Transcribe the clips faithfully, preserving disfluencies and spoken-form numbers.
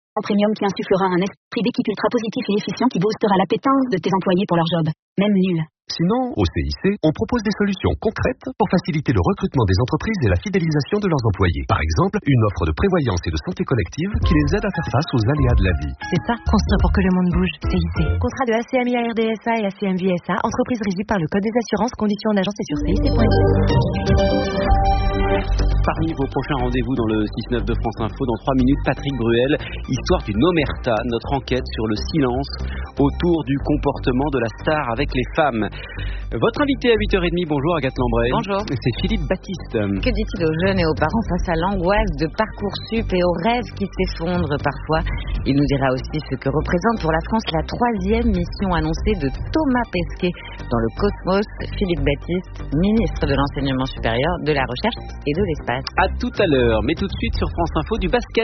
En premium qui insufflera un esprit d'équipe ultra positif et efficient qui boostera l'appétence de tes employés pour leur job, même nul. Sinon, au C I C, on propose des solutions concrètes pour faciliter le recrutement des entreprises et la fidélisation de leurs employés. Par exemple, une offre de prévoyance et de santé collective qui les aide à faire face aux aléas de la vie. C'est ça, construire pour que le monde bouge, C I C. Contrat de A C M I A R D S A et A C M V S A, entreprise régie par le Code des assurances, conditions d'agence et sur C I C point F R. Parmi vos prochains rendez-vous dans le six neuf de France Info, dans trois minutes, Patrick Bruel, histoire d'une omerta, notre enquête sur le silence autour du comportement de la star avec les femmes. Votre invité à huit heures trente, bonjour Agathe Lambray. Bonjour. C'est Philippe Baptiste. Que dit-il aux jeunes et aux parents face à l'angoisse de Parcoursup et aux rêves qui s'effondrent parfois? Il nous dira aussi ce que représente pour la France la troisième mission annoncée de Thomas Pesquet dans le Cosmos. Philippe Baptiste, ministre de l'Enseignement supérieur, de la Recherche et de l'Espace. À tout à l'heure, mais tout de suite sur France Info, du basket.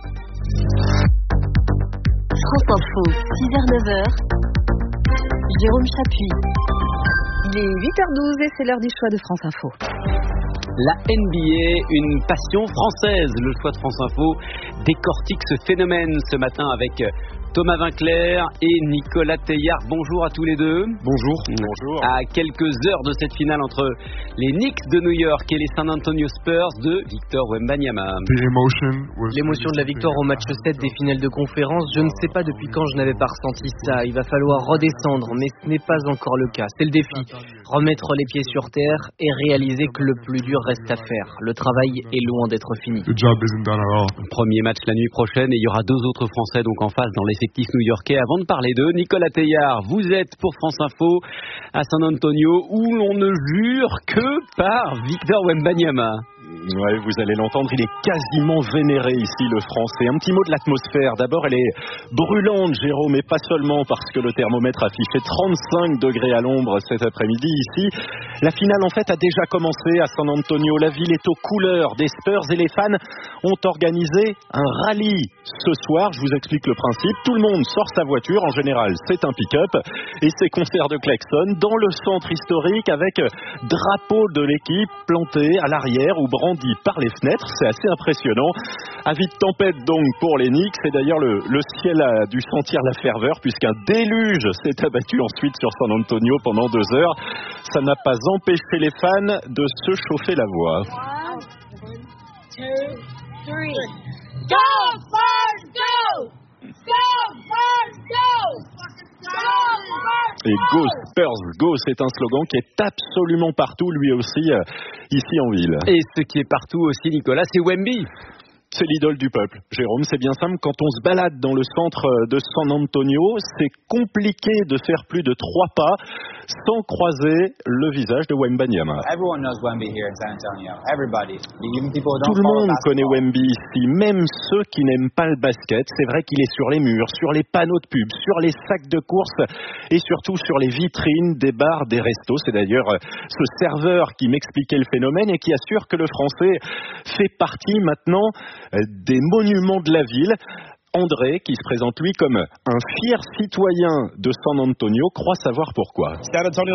France Info, six heures neuf heures. Jérôme Chapuis. Il est huit heures douze et c'est l'heure du choix de France Info. La N B A, une passion française. Le choix de France Info décortique ce phénomène ce matin avec Thomas Vinclair et Nicolas Teilhard. Bonjour à tous les deux. Bonjour. Bonjour. À quelques heures de cette finale entre les Knicks de New York et les San Antonio Spurs de Victor Wembanyama. L'émotion de la victoire au match sept des finales de conférence, je ne sais pas depuis quand je n'avais pas ressenti ça. Il va falloir redescendre, mais ce n'est pas encore le cas. C'est le défi. Remettre les pieds sur terre et réaliser que le plus dur reste à faire. Le travail est loin d'être fini. Premier match la nuit prochaine et il y aura deux autres Français donc en face dans l'effectif new-yorkais. Avant de parler d'eux, Nicolas Teilhard, vous êtes pour France Info à San Antonio où l'on ne jure que par Victor Wembanyama. Ouais, vous allez l'entendre, il est quasiment vénéré ici, le Français. Un petit mot de l'atmosphère. D'abord, elle est brûlante, Jérôme, mais pas seulement parce que le thermomètre affichait trente-cinq degrés à l'ombre cet après-midi ici. La finale, en fait, a déjà commencé à San Antonio. La ville est aux couleurs des Spurs et les fans ont organisé un rallye ce soir. Je vous explique le principe. Tout le monde sort sa voiture. En général, c'est un pick-up et c'est concert de klaxon dans le centre historique avec drapeau de l'équipe planté à l'arrière ou brandi par les fenêtres, c'est assez impressionnant. Avis de tempête donc pour les Knicks, et d'ailleurs le, le ciel a dû sentir la ferveur puisqu'un déluge s'est abattu ensuite sur San Antonio pendant deux heures. Ça n'a pas empêché les fans de se chauffer la voix. One, two, three. Go, Spurs, go! Go, Spurs, go! Et Go Spurs Go, c'est un slogan qui est absolument partout, lui aussi, euh, ici en ville. Et ce qui est partout aussi, Nicolas, c'est Wemby. C'est l'idole du peuple. Jérôme, c'est bien simple. Quand on se balade dans le centre de San Antonio, c'est compliqué de faire plus de trois pas sans croiser le visage de Wembanyama. Tout le monde connaît Wemby ici, même ceux qui n'aiment pas le basket. C'est vrai qu'il est sur les murs, sur les panneaux de pub, sur les sacs de course et surtout sur les vitrines des bars, des restos. C'est d'ailleurs ce serveur qui m'expliquait le phénomène et qui assure que le Français fait partie maintenant des monuments de la ville. André, qui se présente lui comme un fier citoyen de San Antonio, croit savoir pourquoi. San Antonio,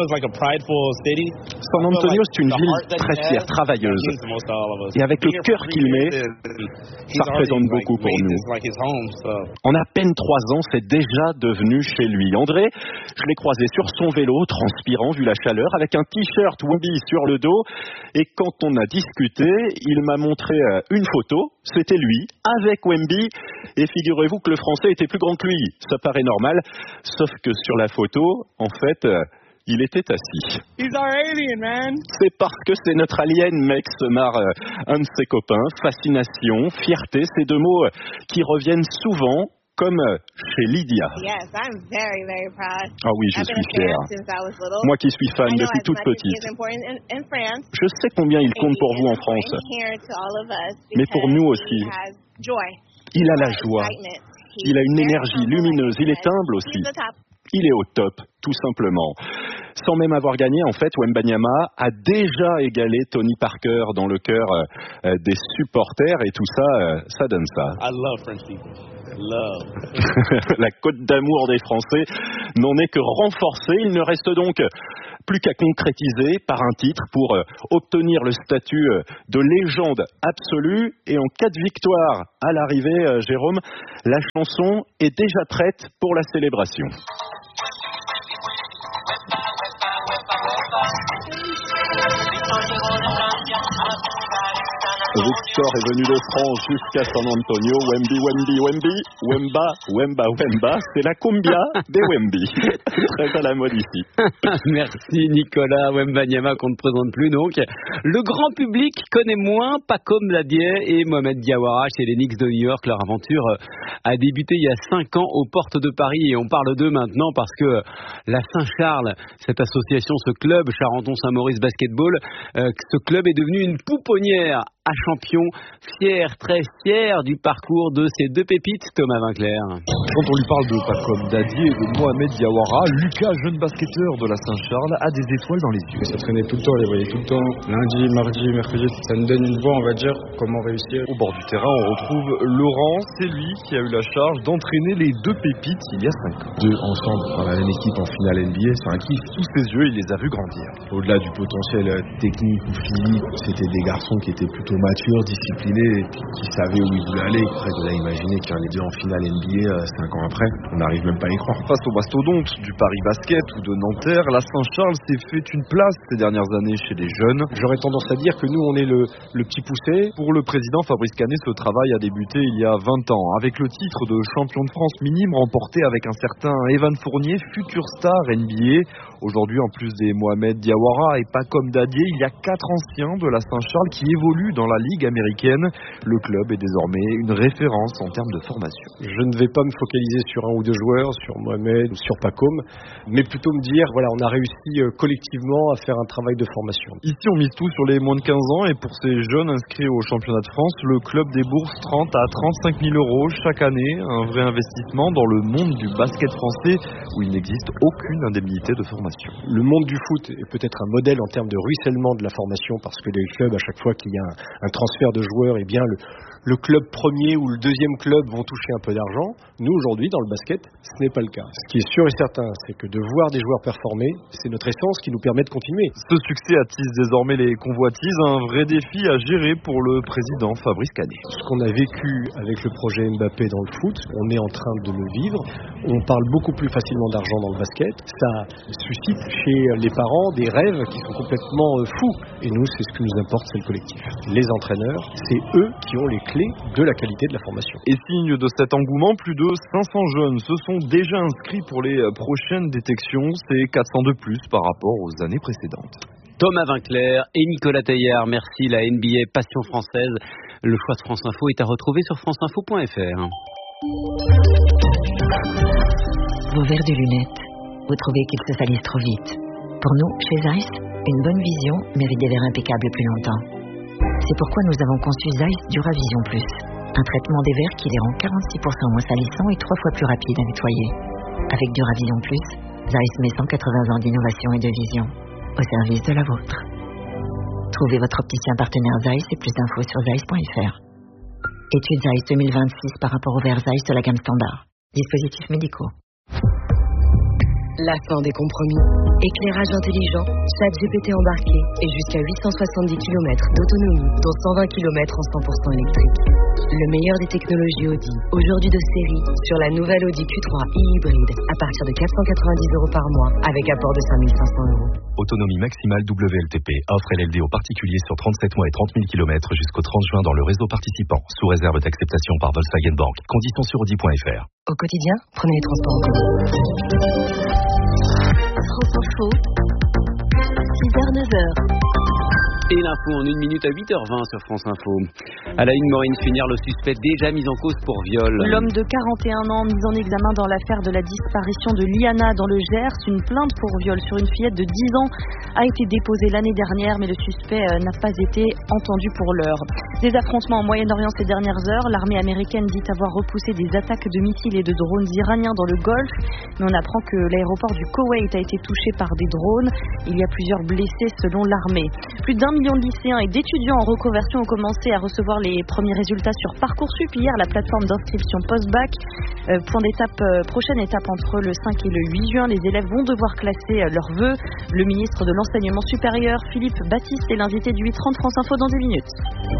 c'est une ville très fière, travailleuse. Et avec le cœur qu'il met, ça représente beaucoup pour nous. En à peine trois ans, c'est déjà devenu chez lui. André, je l'ai croisé sur son vélo, transpirant vu la chaleur, avec un t-shirt Wemby sur le dos. Et quand on a discuté, il m'a montré une photo. C'était lui, avec Wemby. Et figurez-vous que le Français était plus grand que lui. Ça paraît normal, sauf que sur la photo, en fait, euh, il était assis. He's our alien, man. C'est parce que c'est notre alien, mec, se marre euh, un de ses copains. Fascination, fierté, ces deux mots euh, qui reviennent souvent, comme euh, chez Lydia. Yes, I'm very, very proud. Ah oui, je suis fier. Moi qui suis fan depuis toute petite. Je sais combien il compte pour vous en France. Mais pour nous aussi. Il a la joie, il a une énergie lumineuse, il est humble aussi. Il est au top, tout simplement. Sans même avoir gagné, en fait, Wembanyama a déjà égalé Tony Parker dans le cœur euh, des supporters et tout ça, euh, ça donne ça. I love French people. Love. La cote d'amour des Français n'en est que renforcée. Il ne reste donc Plus qu'à concrétiser par un titre pour euh, obtenir le statut euh, de légende absolue. Et en cas de victoire à l'arrivée, euh, Jérôme, la chanson est déjà prête pour la célébration. Victor est venu de France jusqu'à San Antonio. Wemby, Wemby, Wemby, Wemba, Wemba, Wemba. C'est la cumbia des Wemby. Très à la mode ici. Merci Nicolas Wembanyama qu'on ne présente plus donc. Le grand public connaît moins Pacom Dadié et Mohamed Diawara chez les Knicks de New York. Leur aventure a débuté il y a cinq ans aux portes de Paris et on parle d'eux maintenant parce que la Saint-Charles, cette association, ce club Charenton-Saint-Maurice Basketball, euh, ce club est devenu une pouponnière à champion, fier, très fier du parcours de ces deux pépites, Thomas Vinclair. Quand on lui parle de Pacom Dadié et de Mohamed Diawara, Lucas, jeune basketteur de la Saint-Charles, a des étoiles dans les yeux. Ça traînait tout le temps, on les voyait tout le temps, lundi, mardi, mercredi, ça nous donne une voix, on va dire, comment réussir. Au bord du terrain, on retrouve Laurent, c'est lui qui a eu la charge d'entraîner les deux pépites il y a cinq ans. Deux ensemble, dans la même équipe en finale N B A, c'est un kiff. Sous ses yeux, il les a vus grandir. Au-delà du potentiel technique ou physique, c'était des garçons qui étaient plutôt matures, disciplinés et qui savaient où ils voulaient aller. Après, de là, imaginer qu'il y en ait deux en finale N B A euh, cinq ans après, on n'arrive même pas à y croire. Face aux mastodontes du Paris Basket ou de Nanterre, la Saint-Charles s'est fait une place ces dernières années chez les jeunes. J'aurais tendance à dire que nous, on est le, le petit poussé. Pour le président Fabrice Canet, ce travail a débuté il y a vingt ans, avec le titre de champion de France minime remporté avec un certain Evan Fournier, futur star N B A. Aujourd'hui, en plus des Mohamed Diawara et Pacom Dadié, il y a quatre anciens de la Saint-Charles qui évoluent dans la Ligue américaine. Le club est désormais une référence en termes de formation. Je ne vais pas me focaliser sur un ou deux joueurs, sur Mohamed ou sur Pacom, mais plutôt me dire, voilà, on a réussi collectivement à faire un travail de formation. Ici, on mise tout sur les moins de quinze ans et pour ces jeunes inscrits au championnat de France, le club débourse trente à trente-cinq mille euros chaque année, un vrai investissement dans le monde du basket français où il n'existe aucune indemnité de formation. Le monde du foot est peut-être un modèle en termes de ruissellement de la formation parce que les clubs, à chaque fois qu'il y a un, un transfert de joueurs, eh bien le, le club premier ou le deuxième club vont toucher un peu d'argent. Nous, aujourd'hui, dans le basket, ce n'est pas le cas. Ce qui est sûr et certain, c'est que de voir des joueurs performer, c'est notre essence qui nous permet de continuer. Ce succès attise désormais les convoitises, un vrai défi à gérer pour le président Fabrice Canet. Ce qu'on a vécu avec le projet Mbappé dans le foot, on est en train de le vivre. On parle beaucoup plus facilement d'argent dans le basket. Ça suscite chez les parents des rêves qui sont complètement fous. Et nous, c'est ce qui nous importe, c'est le collectif. Les entraîneurs, c'est eux qui ont les clés de la qualité de la formation. Et signe de cet engouement, plus de cinq cents jeunes se sont déjà inscrits pour les prochaines détections. C'est quatre cents de plus par rapport aux années précédentes. Thomas Vinclair et Nicolas Taillard, merci. La N B A Passion Française. Le choix de France Info est à retrouver sur franceinfo point f r. Vos verres de lunettes, vous trouvez qu'ils se salissent trop vite. Pour nous, chez Zeiss, une bonne vision mérite des verres impeccables plus longtemps. C'est pourquoi nous avons conçu Zeiss Duravision Plus, un traitement des verres qui les rend quarante-six pour cent moins salissants et trois fois plus rapides à nettoyer. Avec Duravision Plus, Zeiss met cent quatre-vingts ans d'innovation et de vision au service de la vôtre. Trouvez votre opticien partenaire Zeiss et plus d'infos sur zeiss point f r. Étude Zeiss deux mille vingt-six par rapport aux verres Zeiss de la gamme standard. Dispositifs médicaux. La fin des compromis. Éclairage intelligent, chat G P T embarqué et jusqu'à huit cent soixante-dix kilomètres d'autonomie, dont cent vingt kilomètres en cent pour cent électrique. Le meilleur des technologies Audi, aujourd'hui de série, sur la nouvelle Audi Q trois e-hybride, à partir de quatre cent quatre-vingt-dix euros par mois, avec apport de cinq mille cinq cents euros. Autonomie maximale W L T P. Offre L L D aux particuliers sur trente-sept mois et trente mille kilomètres jusqu'au trente juin dans le réseau participant, sous réserve d'acceptation par Volkswagen Bank. Conditions sur audi point f r. Au quotidien, prenez les transports en commun. France Info, six heures neuf heures. Et l'info en une minute à huit heures vingt sur France Info. À la une, Maureen Funière, le suspect déjà mis en cause pour viol. L'homme de quarante et un ans mis en examen dans l'affaire de la disparition de Liana dans le Gers. Une plainte pour viol sur une fillette de dix ans a été déposée l'année dernière, mais le suspect n'a pas été entendu pour l'heure. Des affrontements en Moyen-Orient ces dernières heures. L'armée américaine dit avoir repoussé des attaques de missiles et de drones iraniens dans le Golfe. Mais on apprend que l'aéroport du Koweït a été touché par des drones. Il y a plusieurs blessés selon l'armée. Plus d'un millions de lycéens et d'étudiants en reconversion ont commencé à recevoir les premiers résultats sur Parcoursup. Hier, la plateforme d'inscription post-bac Euh, point d'étape, euh, prochaine étape entre le cinq et le huit juin, les élèves vont devoir classer euh, leurs vœux. Le ministre de l'Enseignement supérieur, Philippe Baptiste, est l'invité du huit trente France Info dans dix minutes.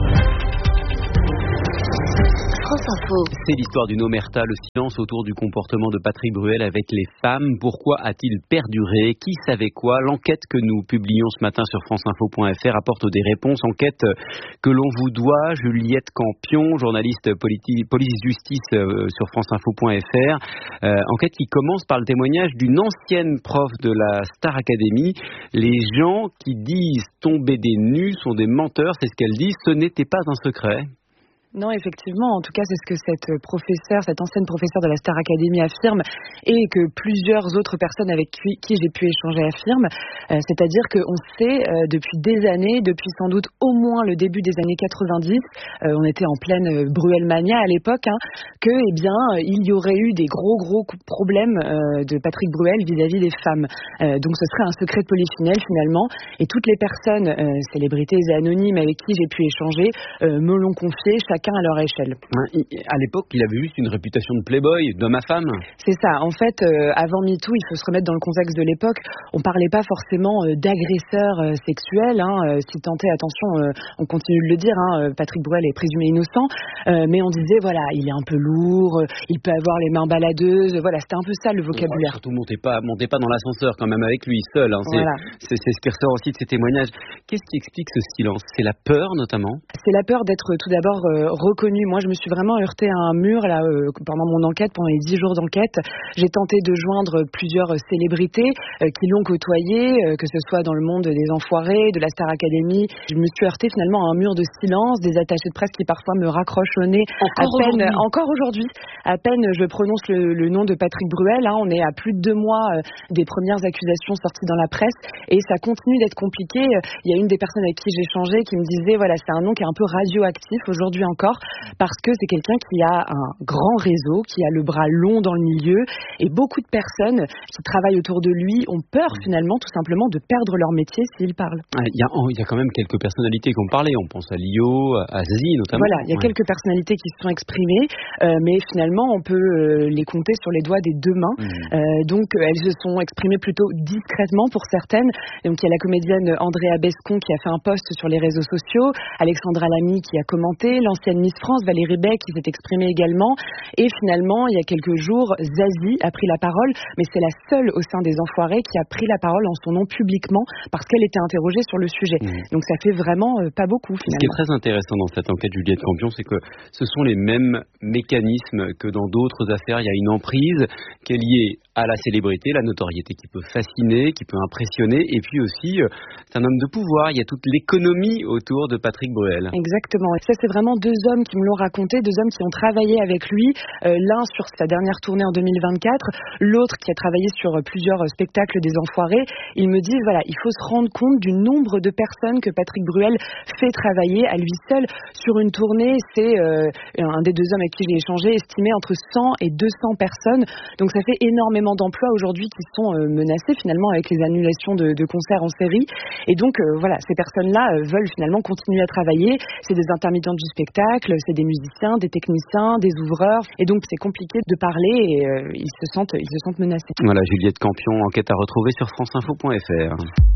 France Info. C'est l'histoire d'une omerta, le silence autour du comportement de Patrick Bruel avec les femmes. Pourquoi a-t-il perduré? Qui savait quoi? L'enquête que nous publions ce matin sur franceinfo point f r apporte des réponses. Enquête que l'on vous doit. Juliette Campion, journaliste politi- police-justice euh, sur franceinfo point f r. Euh, enquête qui commence par le témoignage d'une ancienne prof de la Star Academy. Les gens qui disent tomber des nues sont des menteurs, c'est ce qu'elle dit. Ce n'était pas un secret. Non, effectivement, en tout cas, c'est ce que cette professeure, cette ancienne professeure de la Star Academy affirme et que plusieurs autres personnes avec qui, qui j'ai pu échanger affirment. Euh, c'est-à-dire qu'on sait euh, depuis des années, depuis sans doute au moins le début des années quatre-vingt-dix, euh, on était en pleine euh, Bruelmania à l'époque, hein, que eh bien il y aurait eu des gros gros problèmes euh, de Patrick Bruel vis-à-vis des femmes. Euh, donc ce serait un secret de polichinelle finalement. Et toutes les personnes, euh, célébrités et anonymes avec qui j'ai pu échanger, euh, me l'ont confié. Chacun à leur échelle. À l'époque, il avait juste une réputation de playboy, d'homme à femme. C'est ça. En fait, euh, avant MeToo, il faut se remettre dans le contexte de l'époque. On parlait pas forcément euh, d'agresseurs euh, sexuels. Hein, euh, si tant est, attention, euh, on continue de le dire, hein, Patrick Bruel est présumé innocent. Euh, mais on disait, voilà, il est un peu lourd, euh, il peut avoir les mains baladeuses. Voilà, c'était un peu ça le vocabulaire. Ouais, surtout, montez pas, montez pas dans l'ascenseur quand même avec lui, seul. Hein, c'est, voilà. c'est, c'est ce qui ressort aussi de ces témoignages. Qu'est-ce qui explique ce silence? C'est la peur, notamment? C'est la peur d'être tout d'abord euh, reconnu. Moi, je me suis vraiment heurtée à un mur là euh, pendant mon enquête, pendant les dix jours d'enquête. J'ai tenté de joindre plusieurs célébrités euh, qui l'ont côtoyé, euh, que ce soit dans le monde des Enfoirés, de la Star Academy. Je me suis heurtée finalement à un mur de silence, des attachés de presse qui parfois me raccrochent au nez. Encore à peine, aujourd'hui. encore aujourd'hui, à peine je prononce le, le nom de Patrick Bruel. Hein, on est à plus de deux mois euh, des premières accusations sorties dans la presse et ça continue d'être compliqué. Il y a une des personnes avec qui j'ai échangé qui me disait voilà, c'est un nom qui est un peu radioactif aujourd'hui encore. Parce que c'est quelqu'un qui a un grand réseau, qui a le bras long dans le milieu, et beaucoup de personnes qui travaillent autour de lui ont peur finalement tout simplement de perdre leur métier s'ils parlent. Il y a, il y a quand même quelques personnalités qui ont parlé, on pense à Lio, à Zazie notamment. Voilà, il y a ouais. quelques personnalités qui se sont exprimées, euh, mais finalement on peut euh, les compter sur les doigts des deux mains. Mmh. Euh, donc elles se sont exprimées plutôt discrètement pour certaines. Donc il y a la comédienne Andrea Bescon qui a fait un post sur les réseaux sociaux, Alexandra Lamy qui a commenté, l'ancienne Miss France Valérie Beck qui s'est exprimée également, et finalement il y a quelques jours Zazie a pris la parole, mais c'est la seule au sein des Enfoirés qui a pris la parole en son nom publiquement parce qu'elle était interrogée sur le sujet. Mmh. Donc ça fait vraiment euh, pas beaucoup finalement. Ce qui est très intéressant dans cette enquête Juliette Campion, c'est que ce sont les mêmes mécanismes que dans d'autres affaires. Il y a une emprise qui est liée à la célébrité, la notoriété qui peut fasciner, qui peut impressionner, et puis aussi euh, c'est un homme de pouvoir. Il y a toute l'économie autour de Patrick Bruel. Exactement. Et ça c'est vraiment deux hommes qui me l'ont raconté, deux hommes qui ont travaillé avec lui, euh, l'un sur sa dernière tournée en deux mille vingt-quatre, l'autre qui a travaillé sur euh, plusieurs euh, spectacles des Enfoirés. Ils me disent, voilà, il faut se rendre compte du nombre de personnes que Patrick Bruel fait travailler à lui seul sur une tournée. C'est euh, un des deux hommes avec qui j'ai échangé, estimé entre cent et deux cents personnes. Donc ça fait énormément d'emplois aujourd'hui qui sont euh, menacés finalement avec les annulations de, de concerts en série. Et donc euh, voilà, ces personnes-là euh, veulent finalement continuer à travailler. C'est des intermittents du spectacle, c'est des musiciens, des techniciens, des ouvreurs, et donc c'est compliqué de parler et euh, ils se sentent ils se sentent menacés. Voilà, Juliette Campion, enquête à retrouver sur franceinfo point f r.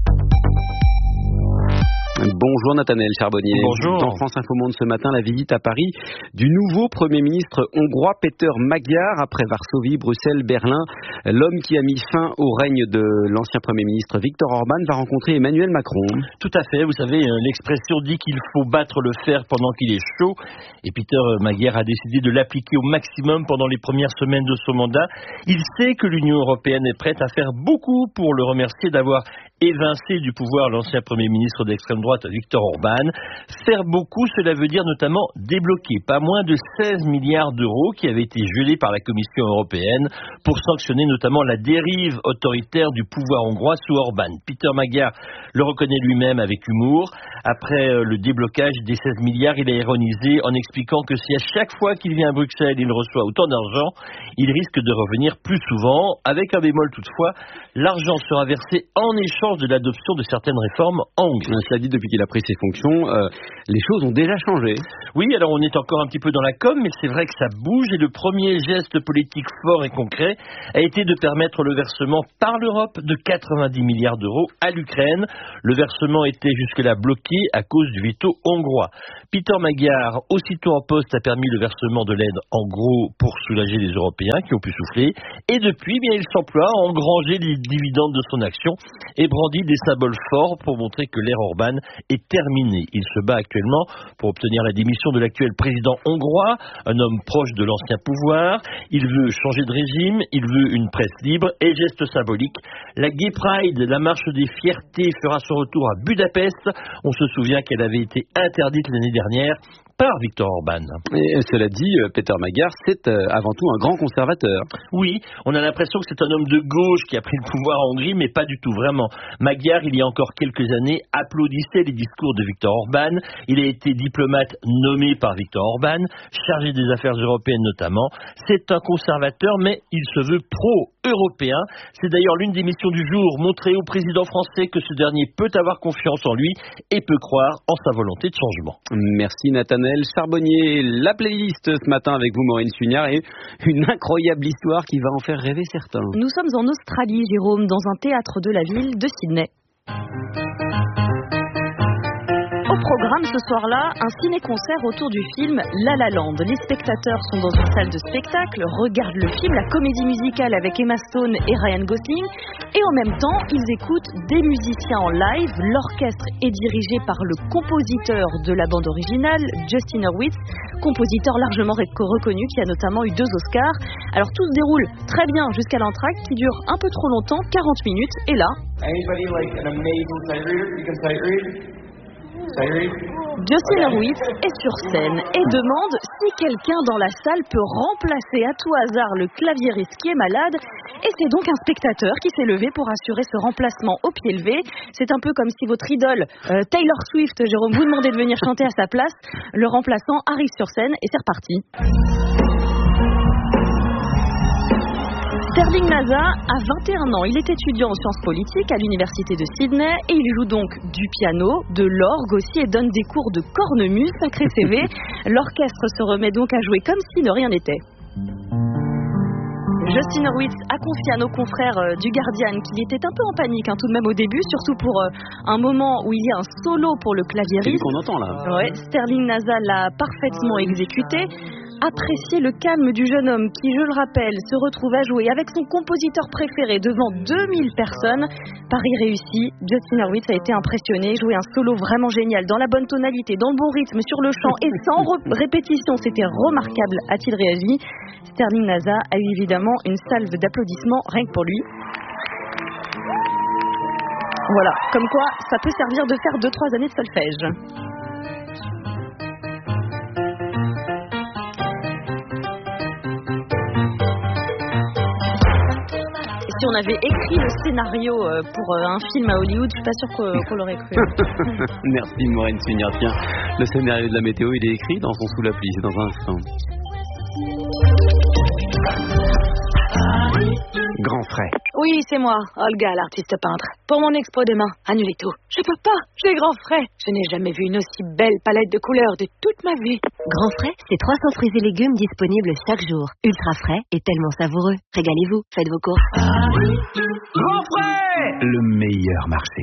Bonjour Nathanaël Charbonnier. Bonjour. Dans France Info Monde ce matin, la visite à Paris du nouveau Premier ministre hongrois Péter Magyar. Après Varsovie, Bruxelles, Berlin, l'homme qui a mis fin au règne de l'ancien Premier ministre Viktor Orban va rencontrer Emmanuel Macron. Tout à fait, vous savez, l'expression dit qu'il faut battre le fer pendant qu'il est chaud, et Péter Magyar a décidé de l'appliquer au maximum pendant les premières semaines de son mandat. Il sait que l'Union européenne est prête à faire beaucoup pour le remercier d'avoir évincé du pouvoir l'ancien Premier ministre d'extrême droite Viktor Orban. Faire beaucoup, cela veut dire notamment débloquer pas moins de seize milliards d'euros qui avaient été gelés par la Commission européenne pour sanctionner notamment la dérive autoritaire du pouvoir hongrois sous Orban. Péter Magyar le reconnaît lui-même avec humour. Après le déblocage des seize milliards, il a ironisé en expliquant que si à chaque fois qu'il vient à Bruxelles, il reçoit autant d'argent, il risque de revenir plus souvent. Avec un bémol toutefois, l'argent sera versé en échange de l'adoption de certaines réformes en Hongrie. Cela dit, depuis qu'il a pris ses fonctions, euh, les choses ont déjà changé. Oui, alors on est encore un petit peu dans la com, mais c'est vrai que ça bouge et le premier geste politique fort et concret a été de permettre le versement par l'Europe de quatre-vingt-dix milliards d'euros à l'Ukraine. Le versement était jusque-là bloqué à cause du veto hongrois. Peter Magyar, aussitôt en poste, a permis le versement de l'aide en gros pour soulager les Européens qui ont pu souffler. Et depuis, bien, il s'emploie à engranger les dividendes de son action et brandit des symboles forts pour montrer que l'ère Orban est terminée. Il se bat actuellement pour obtenir la démission de l'actuel président hongrois, un homme proche de l'ancien pouvoir. Il veut changer de régime, il veut une presse libre et geste symbolique. La Gay Pride, la marche des fiertés, fera son retour à Budapest. On se souvient qu'elle avait été interdite l'année dernière par Viktor Orban. Et cela dit, Peter Magyar, c'est euh, avant tout un grand conservateur. Oui, on a l'impression que c'est un homme de gauche qui a pris le pouvoir en Hongrie, mais pas du tout, vraiment. Magyar, il y a encore quelques années, applaudissait les discours de Viktor Orban. Il a été diplomate nommé par Viktor Orban, chargé des affaires européennes notamment. C'est un conservateur, mais il se veut pro-européen. C'est d'ailleurs l'une des missions du jour, montrer au président français que ce dernier peut avoir confiance en lui et peut croire en sa volonté de changement. Merci Nathanaël Charbonnier. La playlist ce matin avec vous, Maureen Sugnard, et une incroyable histoire qui va en faire rêver certains. Nous sommes en Australie, Jérôme, dans un théâtre de la ville de Sydney. Au programme ce soir-là, un ciné-concert autour du film La La Land. Les spectateurs sont dans une salle de spectacle, regardent le film, la comédie musicale avec Emma Stone et Ryan Gosling, et en même temps, ils écoutent des musiciens en live. L'orchestre est dirigé par le compositeur de la bande originale, Justin Hurwitz, compositeur largement reconnu qui a notamment eu deux Oscars. Alors tout se déroule très bien jusqu'à l'entracte qui dure un peu trop longtemps, quarante minutes, et là... Anybody like an amazing sight reader? You can sight read? Justin Hurwitz est sur scène et demande si quelqu'un dans la salle peut remplacer à tout hasard le claviériste qui est malade. Et c'est donc un spectateur qui s'est levé pour assurer ce remplacement au pied levé. C'est un peu comme si votre idole euh, Taylor Swift, Jérôme, vous demandait de venir chanter à sa place. Le remplaçant arrive sur scène et c'est reparti. Sterling Nasa a vingt et un ans, il est étudiant en sciences politiques à l'université de Sydney et il joue donc du piano, de l'orgue aussi et donne des cours de cornemuse, sacré C V. L'orchestre se remet donc à jouer comme si de rien n'était. Justin Hurwitz a confié à nos confrères euh, du Guardian qu'il était un peu en panique hein, tout de même au début, surtout pour euh, un moment où il y a un solo pour le claviériste. C'est qu'on entend là. Ouais, Sterling Nasa l'a parfaitement exécuté. Apprécier le calme du jeune homme qui, je le rappelle, se retrouve à jouer avec son compositeur préféré devant deux mille personnes. Pari réussi, Justin Hurwitz a été impressionné, joué un solo vraiment génial, dans la bonne tonalité, dans le bon rythme, sur le chant et sans répétition. C'était remarquable, a-t-il réagi. Sterling Nasa a eu évidemment une salve d'applaudissements rien que pour lui. Voilà, comme quoi ça peut servir de faire deux trois années de solfège. Si on avait écrit le scénario pour un film à Hollywood, je suis pas sûre qu'on, qu'on l'aurait cru. Merci Maureen Sugnard. Tiens, le scénario de la météo, il est écrit dans son Sous la pluie, c'est dans un instant. Grand frais. Oui, c'est moi, Olga, l'artiste peintre. Pour mon expo demain, annulez tout. Je peux pas, j'ai grand frais. Je n'ai jamais vu une aussi belle palette de couleurs de toute ma vie. Grand frais, c'est trois cents fruits et légumes disponibles chaque jour. Ultra frais et tellement savoureux. Régalez-vous, faites vos courses. Grand frais, le meilleur marché.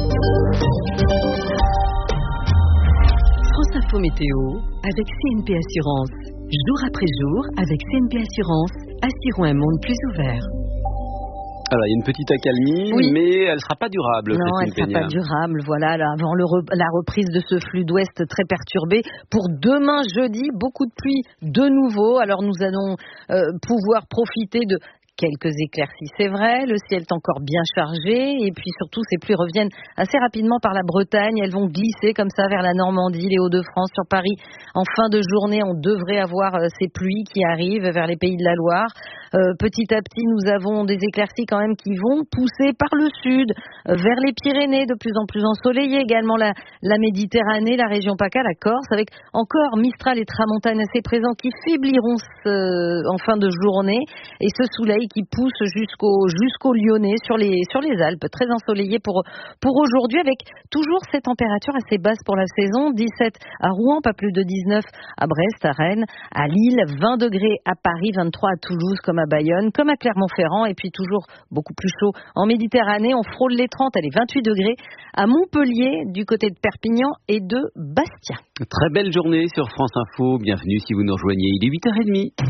France Info Météo avec C N P Assurance. Jour après jour, avec C N P Assurance, assurons un monde plus ouvert. Alors, il y a une petite accalmie, oui, mais elle ne sera pas durable. Non, elle ne sera pas durable. Voilà, là, avant le re- la reprise de ce flux d'ouest très perturbé. Pour demain, jeudi, beaucoup de pluie de nouveau. Alors, nous allons euh, pouvoir profiter de quelques éclaircies, c'est vrai. Le ciel est encore bien chargé. Et puis, surtout, ces pluies reviennent assez rapidement par la Bretagne. Elles vont glisser comme ça vers la Normandie, les Hauts-de-France, sur Paris. En fin de journée, on devrait avoir euh, ces pluies qui arrivent vers les pays de la Loire. euh, petit à petit, nous avons des éclaircies quand même qui vont pousser par le sud, euh, vers les Pyrénées, de plus en plus ensoleillées, également la, la Méditerranée, la région PACA, la Corse, avec encore Mistral et Tramontane assez présents qui faibliront ce, en fin de journée, et ce soleil qui pousse jusqu'au jusqu'au Lyonnais sur les sur les Alpes, très ensoleillé pour pour aujourd'hui, avec toujours ces températures assez basses pour la saison, dix-sept à Rouen, pas plus de dix-neuf à Brest, à Rennes, à Lille, vingt degrés à Paris, vingt-trois à Toulouse, comme à Bayonne, comme à Clermont-Ferrand, et puis toujours beaucoup plus chaud en Méditerranée, on frôle les trente, allez, vingt-huit degrés à Montpellier, du côté de Perpignan et de Bastia. Très belle journée sur France Info, bienvenue si vous nous rejoignez, il est huit heures trente.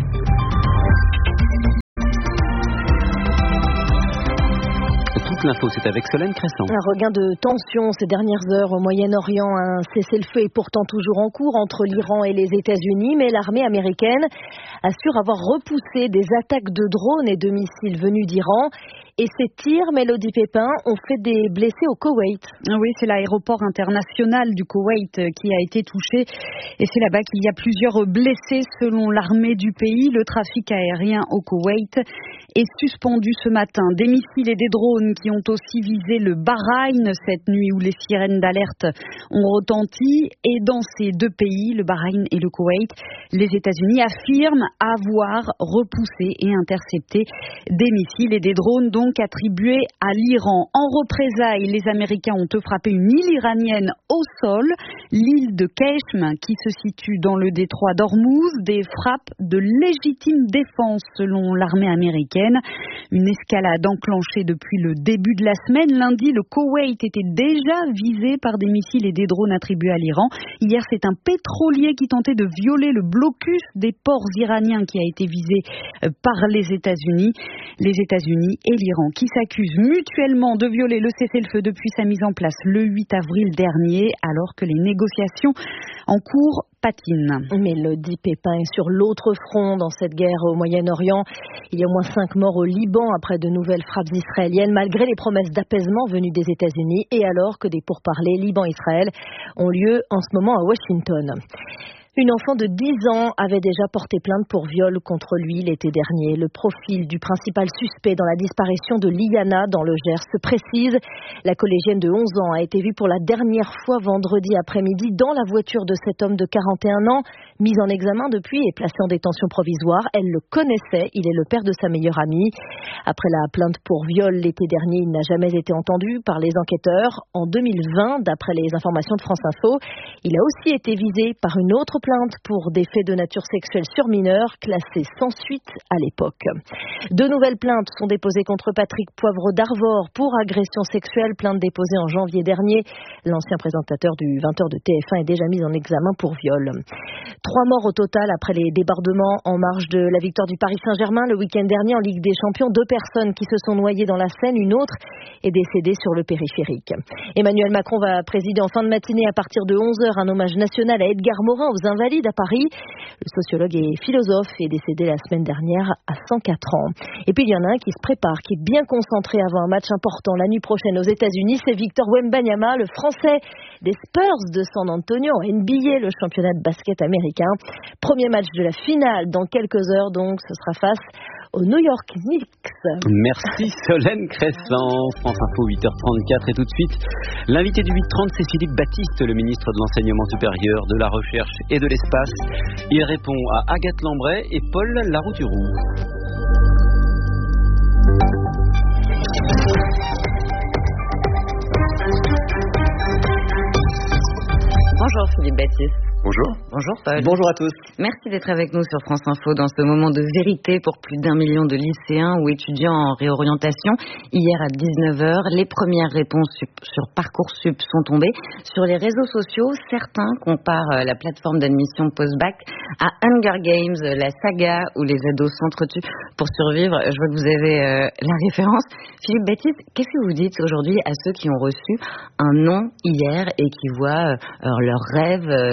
Toute l'info, c'est avec Solène Cresson. Un regain de tension ces dernières heures au Moyen-Orient. Un cessez-le-feu est pourtant toujours en cours entre l'Iran et les États-Unis, mais l'armée américaine assure avoir repoussé des attaques de drones et de missiles venus d'Iran. Et ces tirs, Mélodie Pépin, ont fait des blessés au Koweït. Oui, c'est l'aéroport international du Koweït qui a été touché. Et c'est là-bas qu'il y a plusieurs blessés selon l'armée du pays. Le trafic aérien au Koweït est suspendu ce matin. Des missiles et des drones qui ont aussi visé le Bahreïn cette nuit où les sirènes d'alerte ont retenti. Et dans ces deux pays, le Bahreïn et le Koweït, les États-Unis affirment avoir repoussé et intercepté des missiles et des drones dont attribué à l'Iran. En représailles, les Américains ont frappé une île iranienne au sol, l'île de Keshm, qui se situe dans le détroit d'Ormuz, des frappes de légitime défense selon l'armée américaine. Une escalade enclenchée depuis le début de la semaine. Lundi, le Koweït était déjà visé par des missiles et des drones attribués à l'Iran. Hier, c'est un pétrolier qui tentait de violer le blocus des ports iraniens qui a été visé par les États-Unis. Les États-Unis et l'Iran qui s'accusent mutuellement de violer le cessez-le-feu depuis sa mise en place le huit avril dernier, alors que les négociations en cours patinent. Mélodie Pépin est sur l'autre front dans cette guerre au Moyen-Orient. Il y a au moins cinq morts au Liban après de nouvelles frappes israéliennes, malgré les promesses d'apaisement venues des États-Unis et alors que des pourparlers Liban-Israël ont lieu en ce moment à Washington. Une enfant de dix ans avait déjà porté plainte pour viol contre lui l'été dernier. Le profil du principal suspect dans la disparition de Liana dans le Gers se précise. La collégienne de onze ans a été vue pour la dernière fois vendredi après-midi dans la voiture de cet homme de quarante et un ans, mis en examen depuis et placé en détention provisoire. Elle le connaissait, il est le père de sa meilleure amie. Après la plainte pour viol l'été dernier, il n'a jamais été entendu par les enquêteurs. En deux mille vingt, d'après les informations de France Info, il a aussi été visé par une autre plainte pour des faits de nature sexuelle sur mineurs, classés sans suite à l'époque. Deux nouvelles plaintes sont déposées contre Patrick Poivre d'Arvor pour agression sexuelle, plainte déposée en janvier dernier. L'ancien présentateur du vingt heures de T F un est déjà mis en examen pour viol. Trois morts au total après les débordements en marge de la victoire du Paris Saint-Germain le week-end dernier en Ligue des Champions. Deux personnes qui se sont noyées dans la Seine, une autre est décédée sur le périphérique. Emmanuel Macron va présider en fin de matinée à partir de onze heures un hommage national à Edgar Morin aux Invalides à Paris. Le sociologue et philosophe est décédé la semaine dernière à cent quatre ans. Et puis il y en a un qui se prépare, qui est bien concentré avant un match important la nuit prochaine aux États-Unis. C'est Victor Wembanyama, le Français des Spurs de San Antonio en N B A, le championnat de basket américain. Premier match de la finale dans quelques heures, donc ce sera face aux New York Knicks. Merci Solène Cresson. France Info huit heures trente-quatre et tout de suite, l'invité du huit heures trente, c'est Philippe Baptiste, le ministre de l'Enseignement supérieur, de la Recherche et de l'Espace. Il répond à Agathe Lambray et Paul Larouturou. Bonjour Philippe Baptiste. Bonjour. Bonjour Paul. Bonjour à tous. Merci d'être avec nous sur France Info dans ce moment de vérité pour plus d'un million de lycéens ou étudiants en réorientation. Hier à dix-neuf heures, les premières réponses sur Parcoursup sont tombées. Sur les réseaux sociaux, certains comparent la plateforme d'admission post-bac à Hunger Games, la saga où les ados s'entretuent pour survivre. Je vois que vous avez euh, la référence. Philippe Baptiste, qu'est-ce que vous dites aujourd'hui à ceux qui ont reçu un non hier et qui voient euh, leur rêve euh, d'études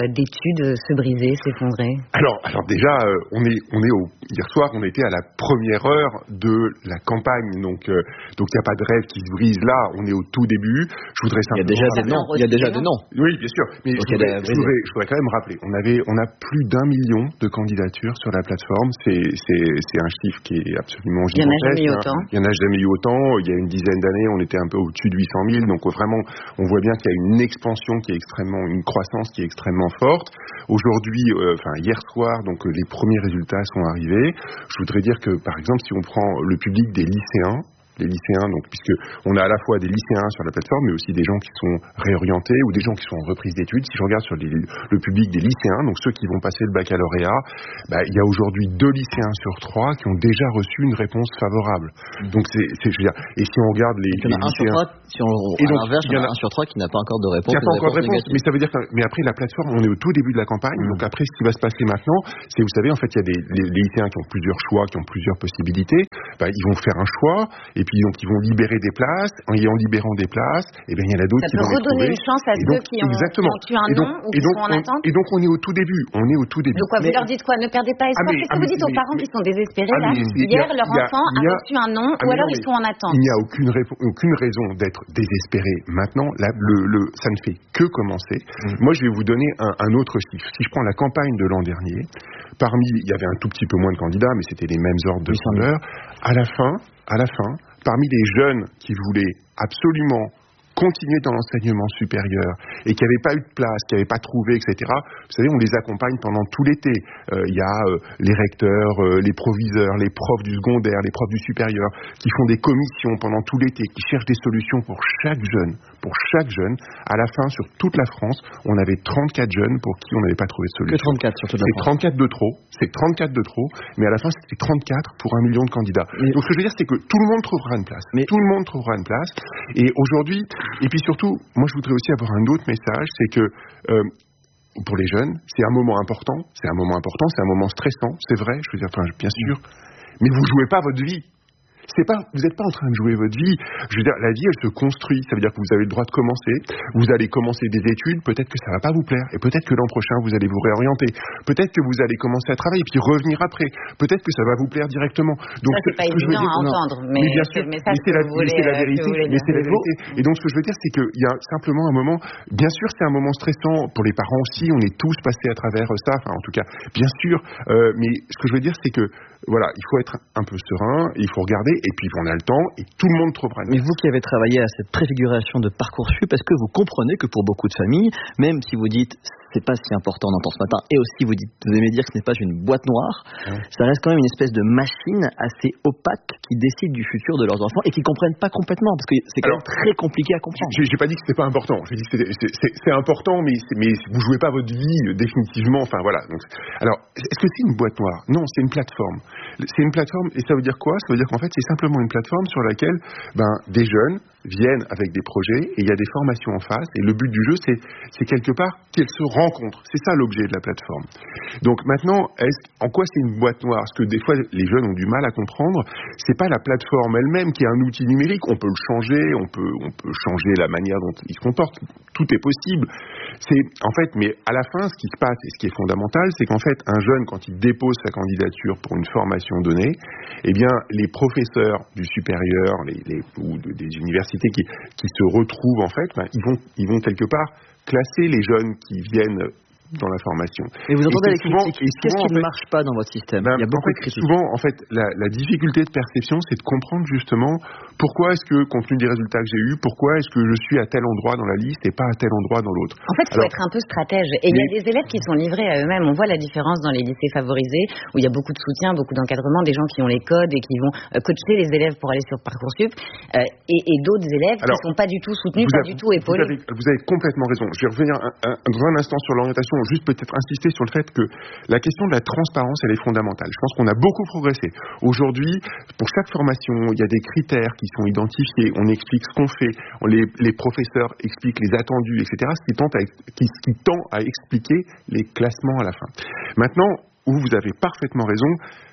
habitudes se briser, s'effondrer? Alors, alors déjà, euh, on est, on est au, hier soir, on était à la première heure de la campagne, donc euh, donc il n'y a pas de rêve qui se brise là. On est au tout début. Je voudrais simplement. Il y a déjà des noms. Il y a déjà des noms. Oui, bien sûr. Mais je voudrais, je, voudrais, je voudrais quand même rappeler. On avait, on a plus d'un million de candidatures sur la plateforme. C'est, c'est, c'est un chiffre qui est absolument gigantesque. Il n'y en a jamais eu autant. Il y en a jamais eu autant. Il y a une dizaine d'années, on était un peu au-dessus de huit cent mille. Donc vraiment, on voit bien qu'il y a une expansion qui est extrêmement, une croissance qui est extrêmement forte. Aujourd'hui, euh, enfin hier soir, donc euh, les premiers résultats sont arrivés. Je voudrais dire que, par exemple, si on prend le public des lycéens, les lycéens, donc puisque on a à la fois des lycéens sur la plateforme, mais aussi des gens qui sont réorientés ou des gens qui sont en reprise d'études. Si je regarde sur les, le public des lycéens, donc ceux qui vont passer le baccalauréat, bah, il y a aujourd'hui deux lycéens sur trois qui ont déjà reçu une réponse favorable. Mmh. Donc c'est, c'est, je veux dire, et si on regarde les, il y en a les un lycéens, sur trois, si on, et donc, à l'inverse, il y en a un sur trois qui n'a pas encore de réponse. Qui n'a pas encore de réponse, mais ça veut dire que, mais après la plateforme, on est au tout début de la campagne. Mmh. Donc après, ce qui va se passer maintenant, c'est, vous savez, en fait, il y a des les, les lycéens qui ont plusieurs choix, qui ont plusieurs possibilités. Bah, ils vont faire un choix, et puis donc ils vont libérer des places, et en libérant des places, et bien il y en a d'autres ça qui vont les trouver. Ça peut redonner une chance à ceux qui ont, exactement. qui ont tué un nom ou qui donc, sont en on, attente. Et donc on est au tout début, on est au tout début. Donc quoi, mais, vous leur dites quoi? Ne perdez pas espoir. Ah, mais, Qu'est-ce ah, que vous mais, dites aux mais, parents mais, qui sont désespérés ah, là? mais, Hier, a, leur a, enfant a, a reçu un nom, ah, ou alors non, ils sont en attente. Il n'y a aucune, répo- aucune raison d'être désespéré maintenant. Là, le, le, ça ne fait que commencer. Mmh. Moi, je vais vous donner un, un autre chiffre. Si je prends la campagne de l'an dernier, parmi, il y avait un tout petit peu moins de candidats, mais c'était les mêmes ordres de grandeur. À la fin, à la fin, parmi les jeunes qui voulaient absolument continuer dans l'enseignement supérieur et qui n'avaient pas eu de place, qui n'avaient pas trouvé, et cetera. Vous savez, on les accompagne pendant tout l'été. Il euh, y a euh, les recteurs, euh, les proviseurs, les profs du secondaire, les profs du supérieur, qui font des commissions pendant tout l'été, qui cherchent des solutions pour chaque jeune. Pour chaque jeune, à la fin, sur toute la France, on avait trente-quatre jeunes pour qui on n'avait pas trouvé de solution. Que trente-quatre sur toute la France. C'est trente-quatre de trop, c'est trente-quatre de trop, mais à la fin, c'était trente-quatre pour un million de candidats. Mais donc, ce que je veux dire, c'est que tout le monde trouvera une place. Mais tout le monde trouvera une place. Et aujourd'hui, et puis surtout, moi, je voudrais aussi avoir un autre message, c'est que euh, pour les jeunes, c'est un moment important, c'est un moment important, c'est un moment stressant, c'est vrai, je veux dire, enfin, bien sûr, mais vous jouez pas votre vie. C'est pas, vous n'êtes pas en train de jouer votre vie. Je veux dire, la vie, elle se construit. Ça veut dire que vous avez le droit de commencer. Vous allez commencer des études. Peut-être que ça va pas vous plaire. Et peut-être que l'an prochain, vous allez vous réorienter. Peut-être que vous allez commencer à travailler puis revenir après. Peut-être que ça va vous plaire directement. Donc, ça, c'est pas évident à entendre. Mais, mais bien sûr, c'est, mais c'est, la, mais c'est la vérité. Mais c'est la vérité. Et donc, ce que je veux dire, c'est qu'il y a simplement un moment. Bien sûr, c'est un moment stressant pour les parents aussi. On est tous passés à travers ça. Enfin, en tout cas, bien sûr. Euh, mais ce que je veux dire, c'est que voilà, il faut être un peu serein, il faut regarder, et puis on a le temps, et tout le monde trouvera. Mais vous qui avez travaillé à cette préfiguration de Parcoursup, est-ce que vous comprenez que pour beaucoup de familles, même si vous dites c'est pas si important, on entend ce matin, et aussi vous dites, vous aimez dire que ce n'est pas une boîte noire, ouais. Ça reste quand même une espèce de machine assez opaque qui décide du futur de leurs enfants et qui comprennent pas complètement, parce que c'est quand Alors, même très compliqué à comprendre. J'ai, j'ai pas dit que c'était pas important, j'ai dit que c'était, c'est, c'est, c'est important, mais, c'est, mais vous jouez pas votre vie définitivement, enfin voilà. Donc, alors, est-ce que c'est une boîte noire? Non, c'est une plateforme. C'est une plateforme, et ça veut dire quoi? Ça veut dire qu'en fait, c'est simplement une plateforme sur laquelle ben, des jeunes viennent avec des projets, et il y a des formations en face, et le but du jeu, c'est, c'est quelque part qu'elles se rencontrent. C'est ça l'objet de la plateforme. Donc maintenant, est-ce, en quoi c'est une boîte noire? Parce que des fois, les jeunes ont du mal à comprendre. C'est pas la plateforme elle-même qui est un outil numérique. On peut le changer, on peut, on peut changer la manière dont il se comporte. Tout est possible. C'est, en fait, mais à la fin, ce qui se passe, et ce qui est fondamental, c'est qu'en fait, un jeune, quand il dépose sa candidature pour une formation donnée, eh bien, les professeurs du supérieur, les, les, ou de, des universités qui, qui se retrouvent, en fait, ben, ils vont, ils vont quelque part classer les jeunes qui viennent dans la formation. Et vous entendez les souvent, critiques. Qu'est-ce qui ne marche pas dans votre système? Ben, Il y a beaucoup en fait, de critiques. Souvent, en fait, la, la difficulté de perception, c'est de comprendre justement pourquoi est-ce que, compte tenu des résultats que j'ai eus, pourquoi est-ce que je suis à tel endroit dans la liste et pas à tel endroit dans l'autre. En fait, il faut Alors, être un peu stratège. Et il y a des élèves qui sont livrés à eux-mêmes. On voit la différence dans les lycées favorisés, où il y a beaucoup de soutien, beaucoup d'encadrement, des gens qui ont les codes et qui vont coacher les élèves pour aller sur Parcoursup, euh, et, et d'autres élèves Alors, qui ne sont pas du tout soutenus, pas avez, du tout épaulés. Vous avez, vous avez complètement raison. Je vais revenir un, un, dans un instant sur l'orientation, juste peut-être insister sur le fait que la question de la transparence, elle est fondamentale. Je pense qu'on a beaucoup progressé. Aujourd'hui, pour chaque formation, il y a des critères qui sont identifiés, on explique ce qu'on fait, on les, les professeurs expliquent les attendus, et cetera, ce qui tend, à, qui, qui tend à expliquer les classements à la fin. Maintenant, où vous avez parfaitement raison,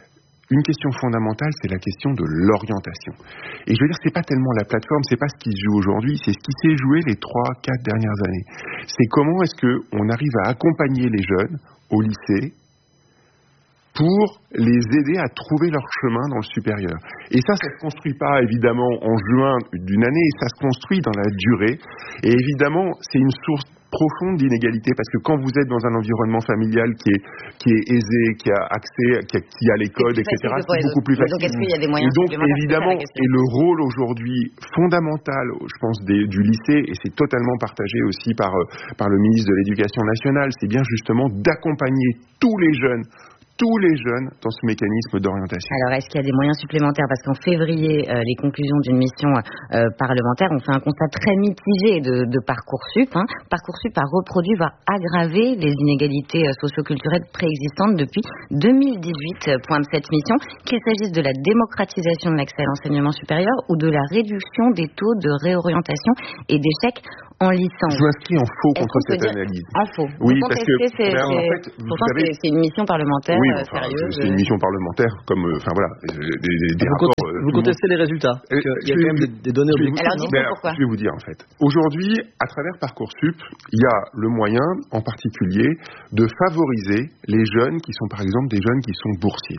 une question fondamentale, c'est la question de l'orientation. Et je veux dire, c'est pas tellement la plateforme, c'est pas ce qui se joue aujourd'hui, c'est ce qui s'est joué les trois, quatre dernières années. C'est comment est-ce qu'on arrive à accompagner les jeunes au lycée pour les aider à trouver leur chemin dans le supérieur. Et ça, ça ne se construit pas évidemment en juin d'une année, ça se construit dans la durée. Et évidemment, c'est une source profonde d'inégalité, parce que quand vous êtes dans un environnement familial qui est, qui est aisé, qui a accès, qui a, qui a les codes, et cetera, c'est beaucoup plus facile. Donc, est-ce qu'il y a des moyens et donc, évidemment, et le rôle aujourd'hui fondamental, je pense, des, du lycée, et c'est totalement partagé aussi par, par le ministre de l'Éducation nationale, c'est bien justement d'accompagner tous les jeunes tous les jeunes dans ce mécanisme d'orientation. Alors, est-ce qu'il y a des moyens supplémentaires? Parce qu'en février, euh, les conclusions d'une mission euh, parlementaire ont fait un constat très mitigé de, de Parcoursup. Hein. Parcoursup a reproduit, voire aggravé les inégalités euh, socioculturelles préexistantes depuis deux mille dix-huit, euh, pointe cette mission, qu'il s'agisse de la démocratisation de l'accès à l'enseignement supérieur ou de la réduction des taux de réorientation et d'échec en licence. Je m'inscris en faux contre cette analyse. Ah, faux. Oui, vous parce que c'est, ben, en fait, pourtant, vous savez, c'est une mission parlementaire. Oui, Euh, enfin, sérieuse. c'est une mission parlementaire, comme, enfin euh, voilà, des, des, des vous rapports. Contestez, euh, vous contestez les résultats. Il y a quand même des, des données objectives. Alors, dites-moi pourquoi. Je vais vous dire en fait. Aujourd'hui, à travers Parcoursup, il y a le moyen, en particulier, de favoriser les jeunes qui sont, par exemple, des jeunes qui sont boursiers.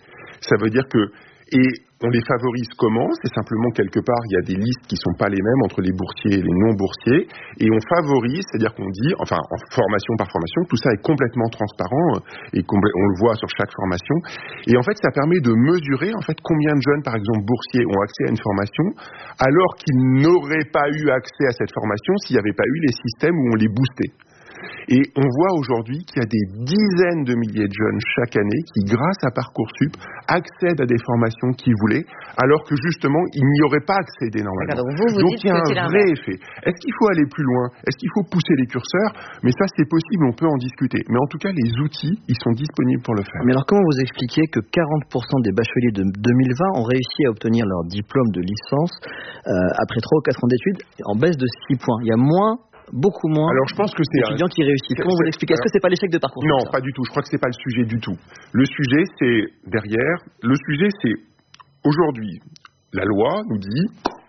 Ça veut dire que, et on les favorise comment? C'est simplement quelque part, il y a des listes qui ne sont pas les mêmes entre les boursiers et les non-boursiers, et on favorise, c'est-à-dire qu'on dit, enfin, en formation par formation, tout ça est complètement transparent, et complè- on le voit sur chaque formation, et en fait, ça permet de mesurer, en fait, combien de jeunes, par exemple, boursiers, ont accès à une formation, alors qu'ils n'auraient pas eu accès à cette formation s'il n'y avait pas eu les systèmes où on les boostait. Et on voit aujourd'hui qu'il y a des dizaines de milliers de jeunes chaque année qui, grâce à Parcoursup, accèdent à des formations qu'ils voulaient, alors que justement, ils n'y auraient pas accédé normalement. Donc, vous, vous donc dites il y a que c'est un vrai l'inverse. effet. Est-ce qu'il faut aller plus loin? Est-ce qu'il faut pousser les curseurs? Mais ça, c'est possible, on peut en discuter. Mais en tout cas, les outils, ils sont disponibles pour le faire. Mais alors, comment vous expliquez que quarante pour cent des bacheliers de deux mille vingt ont réussi à obtenir leur diplôme de licence euh, après trois ou quatre ans d'études en baisse de six points? Il y a moins beaucoup moins Alors, je pense que c'est d'étudiants qui réussissent. Comment vous l'expliquez? Est-ce que c'est pas l'échec de Parcoursup? Non, ça pas du tout. Je crois que c'est pas le sujet du tout. Le sujet, c'est derrière. Le sujet, c'est aujourd'hui, la loi nous dit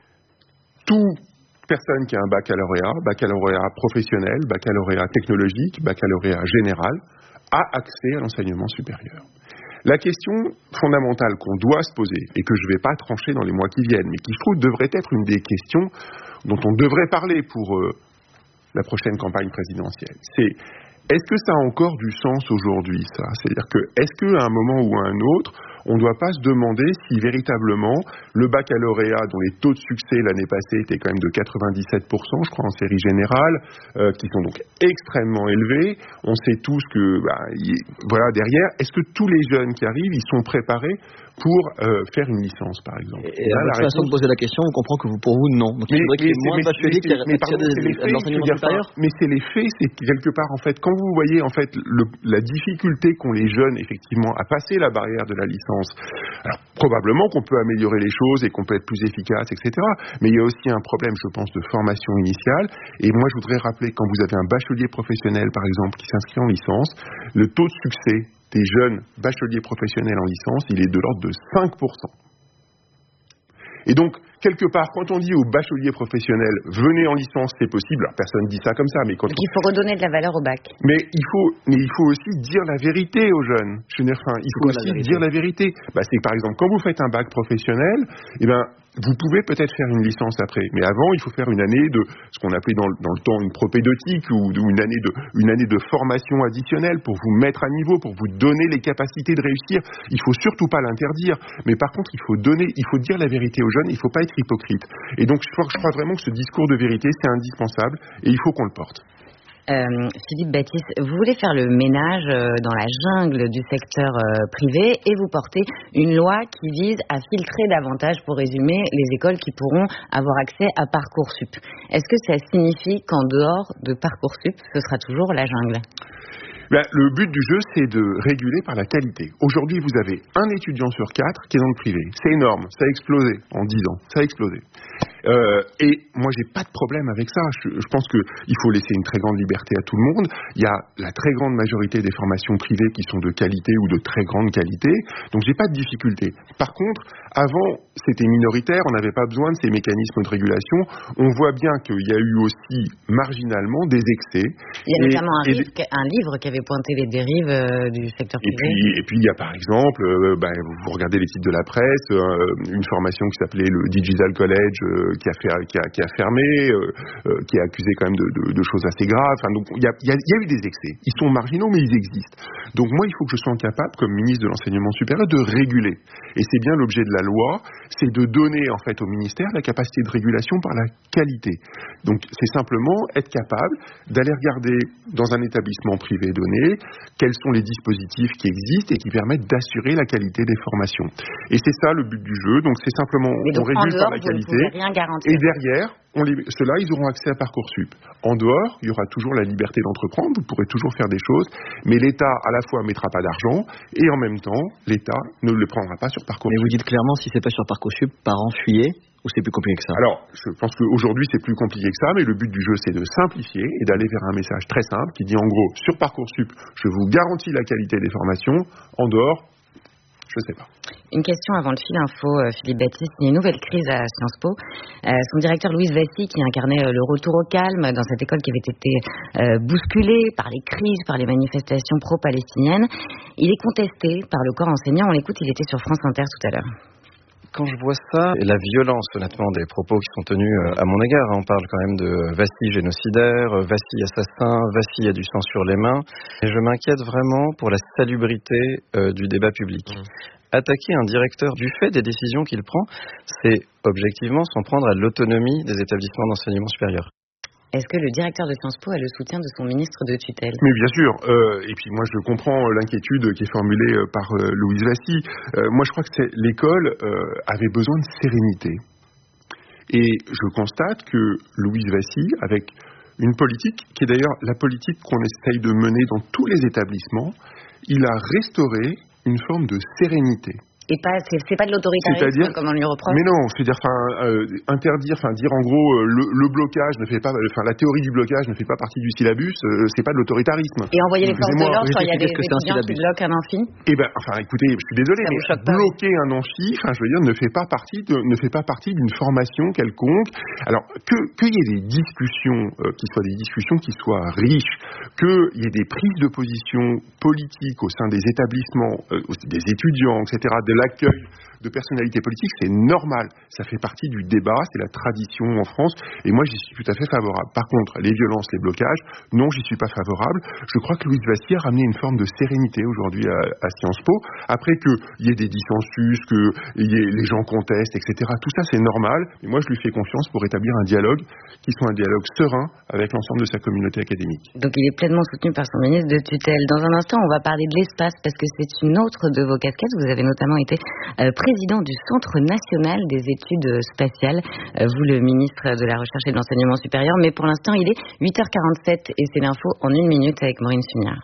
toute personne qui a un baccalauréat, baccalauréat professionnel, baccalauréat technologique, baccalauréat général, a accès à l'enseignement supérieur. La question fondamentale qu'on doit se poser, et que je ne vais pas trancher dans les mois qui viennent, mais qui, je trouve, devrait être une des questions dont on devrait parler pour euh, la prochaine campagne présidentielle, c'est est-ce que ça a encore du sens aujourd'hui, ça? C'est-à-dire que, est-ce qu'à un moment ou à un autre, on ne doit pas se demander si véritablement le baccalauréat, dont les taux de succès l'année passée étaient quand même de quatre-vingt-dix-sept pour cent, je crois, en série générale, euh, qui sont donc extrêmement élevés, on sait tous que, bah, y, voilà, derrière, est-ce que tous les jeunes qui arrivent, ils sont préparés pour euh, faire une licence, par exemple? Et, et là, la façon réponse... de poser la question, on comprend que vous, pour vous, non. Donc, il faudrait qu'il y ait moins de bacheliers qui accèdent à l'enseignement supérieur. Mais c'est les faits, c'est quelque part, en fait, quand vous voyez, en fait, le, la difficulté qu'ont les jeunes, effectivement, à passer la barrière de la licence, alors, probablement qu'on peut améliorer les choses et qu'on peut être plus efficace, et cetera. Mais il y a aussi un problème, je pense, de formation initiale. Et moi, je voudrais rappeler, quand vous avez un bachelier professionnel, par exemple, qui s'inscrit en licence, le taux de succès des jeunes bacheliers professionnels en licence, il est de l'ordre de cinq pour cent. Et donc, quelque part, quand on dit aux bacheliers professionnels, venez en licence, c'est possible, alors personne ne dit ça comme ça, mais quand donc on... il faut redonner de la valeur au bac. Mais il faut, mais il faut aussi dire la vérité aux jeunes. Je veux dire, enfin, il faut aussi dire la vérité. Bah, c'est par exemple, quand vous faites un bac professionnel, eh ben, vous pouvez peut-être faire une licence après, mais avant, il faut faire une année de ce qu'on appelait dans, dans le temps une propédeutique ou, ou une année de une année de formation additionnelle pour vous mettre à niveau, pour vous donner les capacités de réussir. Il faut surtout pas l'interdire, mais par contre, il faut donner, il faut dire la vérité aux jeunes. Il faut pas être hypocrite. Et donc, je crois, je crois vraiment que ce discours de vérité, c'est indispensable et il faut qu'on le porte. Euh, Philippe Baptiste, vous voulez faire le ménage euh, dans la jungle du secteur euh, privé et vous portez une loi qui vise à filtrer davantage, pour résumer, les écoles qui pourront avoir accès à Parcoursup. Est-ce que ça signifie qu'en dehors de Parcoursup, ce sera toujours la jungle ? Ben, le but du jeu, c'est de réguler par la qualité. Aujourd'hui, vous avez un étudiant sur quatre qui est dans le privé. C'est énorme, ça a explosé en dix ans, ça a explosé. Euh, et moi, j'ai pas de problème avec ça. Je, je pense qu'il faut laisser une très grande liberté à tout le monde. Il y a la très grande majorité des formations privées qui sont de qualité ou de très grande qualité. Donc, j'ai pas de difficulté. Par contre, avant, c'était minoritaire. On n'avait pas besoin de ces mécanismes de régulation. On voit bien qu'il y a eu aussi marginalement des excès. Il y a et, notamment un, risque, des... un livre qui avait pointé les dérives euh, du secteur privé. Et puis, et puis, il y a par exemple, euh, ben, vous regardez les titres de la presse, euh, une formation qui s'appelait le Digital College, euh, qui, a fait, qui, a, qui a fermé, euh, euh, qui est accusé quand même de, de, de choses assez graves. Enfin, donc, il y a, il y, a, il y a eu des excès. Ils sont marginaux, mais ils existent. Donc, moi, il faut que je sois capable, comme ministre de l'Enseignement supérieur, de réguler. Et c'est bien l'objet de la loi, c'est de donner, en fait, au ministère la capacité de régulation par la qualité. Donc, c'est simplement être capable d'aller regarder dans un établissement privé donné quels sont les dispositifs qui existent et qui permettent d'assurer la qualité des formations. Et c'est ça le but du jeu. Donc, c'est simplement, on régule par la qualité. Et derrière, on les, ceux-là, ils auront accès à Parcoursup. En dehors, il y aura toujours la liberté d'entreprendre. Vous pourrez toujours faire des choses. Mais l'État, à la fois, mettra pas d'argent et en même temps, l'État ne le prendra pas sur Parcoursup. Mais vous dites clairement, si c'est pas sur Parcoursup, parents fuyez. Ou c'est plus compliqué que ça? Alors, je pense qu'aujourd'hui, c'est plus compliqué que ça, mais le but du jeu, c'est de simplifier et d'aller vers un message très simple qui dit en gros, sur Parcoursup, je vous garantis la qualité des formations. En dehors, je ne sais pas. Une question avant le fil info, Philippe Baptiste. Il y a une nouvelle crise à Sciences Po. Euh, son directeur Louise Vassy, qui incarnait le retour au calme dans cette école qui avait été euh, bousculée par les crises, par les manifestations pro-palestiniennes, il est contesté par le corps enseignant. On l'écoute, il était sur France Inter tout à l'heure. Quand je vois ça, et la violence, honnêtement, des propos qui sont tenus à mon égard, hein, on parle quand même de Vassy génocidaire, Vassy assassin, Vassy a du sang sur les mains, et je m'inquiète vraiment pour la salubrité euh, du débat public. Mmh. Attaquer un directeur du fait des décisions qu'il prend, c'est objectivement s'en prendre à l'autonomie des établissements d'enseignement supérieur. Est-ce que le directeur de Sciences Po a le soutien de son ministre de tutelle? Mais bien sûr, euh, et puis moi je comprends l'inquiétude qui est formulée par euh, Louise Vassy. Euh, moi je crois que c'est, l'école euh, avait besoin de sérénité. Et je constate que Louise Vassy, avec une politique, qui est d'ailleurs la politique qu'on essaye de mener dans tous les établissements, il a restauré une forme de sérénité. Et pas, c'est, c'est pas de l'autoritarisme comme on lui reproche. Mais non, c'est-à-dire, enfin, euh, interdire, enfin, dire en gros, euh, le, le blocage ne fait pas, enfin, la théorie du blocage ne fait pas partie du syllabus, euh, c'est pas de l'autoritarisme. Et envoyer les forces de l'ordre quand il y a des étudiants qui bloquent un amphi. Eh ben, enfin, écoutez, je suis désolé, mais bloquer un amphi, enfin, je veux dire, ne fait pas partie de, ne fait pas partie d'une formation quelconque. Alors, que, qu'il y ait des discussions, euh, qui soient des discussions qui soient riches, qu'il y ait des prises de position politiques au sein des établissements, euh, des étudiants, et cetera, de l'accueil de personnalités politiques, c'est normal. Ça fait partie du débat, c'est la tradition en France, et moi j'y suis tout à fait favorable. Par contre, les violences, les blocages, non, j'y suis pas favorable. Je crois que Louise Vassy a ramené une forme de sérénité aujourd'hui à, à Sciences Po. Après qu'il y ait des dissensus, que y ait, les gens contestent, et cetera. Tout ça, c'est normal, et moi je lui fais confiance pour établir un dialogue qui soit un dialogue serein avec l'ensemble de sa communauté académique. Donc il est pleinement soutenu par son ministre de tutelle. Dans un instant, on va parler de l'espace, parce que c'est une autre de vos casquettes. Vous avez notamment été euh, président du Centre national des études spatiales, euh, vous le ministre de la Recherche et de l'Enseignement supérieur, mais pour l'instant il est huit heures quarante-sept et c'est l'info en une minute avec Maureen Sugnard.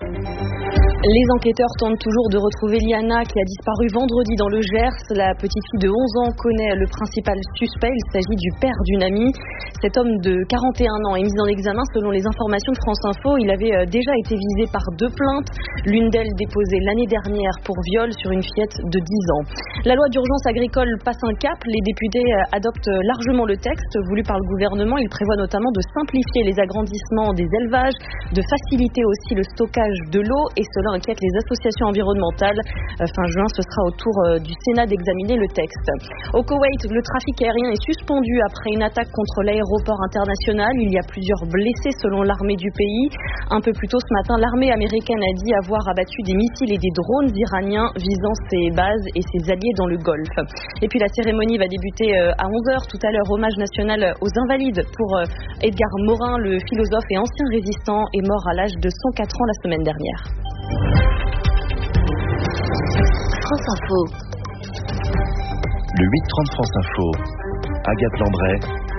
Les enquêteurs tentent toujours de retrouver Liana qui a disparu vendredi dans le Gers. La petite fille de onze ans connaît le principal suspect. Il s'agit du père d'une amie. Cet homme de quarante et un ans est mis en examen selon les informations de France Info. Il avait déjà été visé par deux plaintes. L'une d'elles déposée l'année dernière pour viol sur une fillette de dix ans. La loi d'urgence agricole passe un cap. Les députés adoptent largement le texte voulu par le gouvernement. Il prévoit notamment de simplifier les agrandissements des élevages, de faciliter aussi le stockage de l'eau, et cela inquiète les associations environnementales. Fin juin, ce sera au tour du Sénat d'examiner le texte. Au Koweït, le trafic aérien est suspendu après une attaque contre l'aéroport international. Il y a plusieurs blessés selon l'armée du pays. Un peu plus tôt ce matin, l'armée américaine a dit avoir abattu des missiles et des drones iraniens visant ses bases et ses alliés dans le Golfe. Et puis la cérémonie va débuter à onze heures tout à l'heure. Hommage national aux Invalides pour Edgar Morin, le philosophe et ancien résistant, est mort à l'âge de cent quatre ans la semaine dernière. France Info. Le huit trente France Info. Agathe Landray.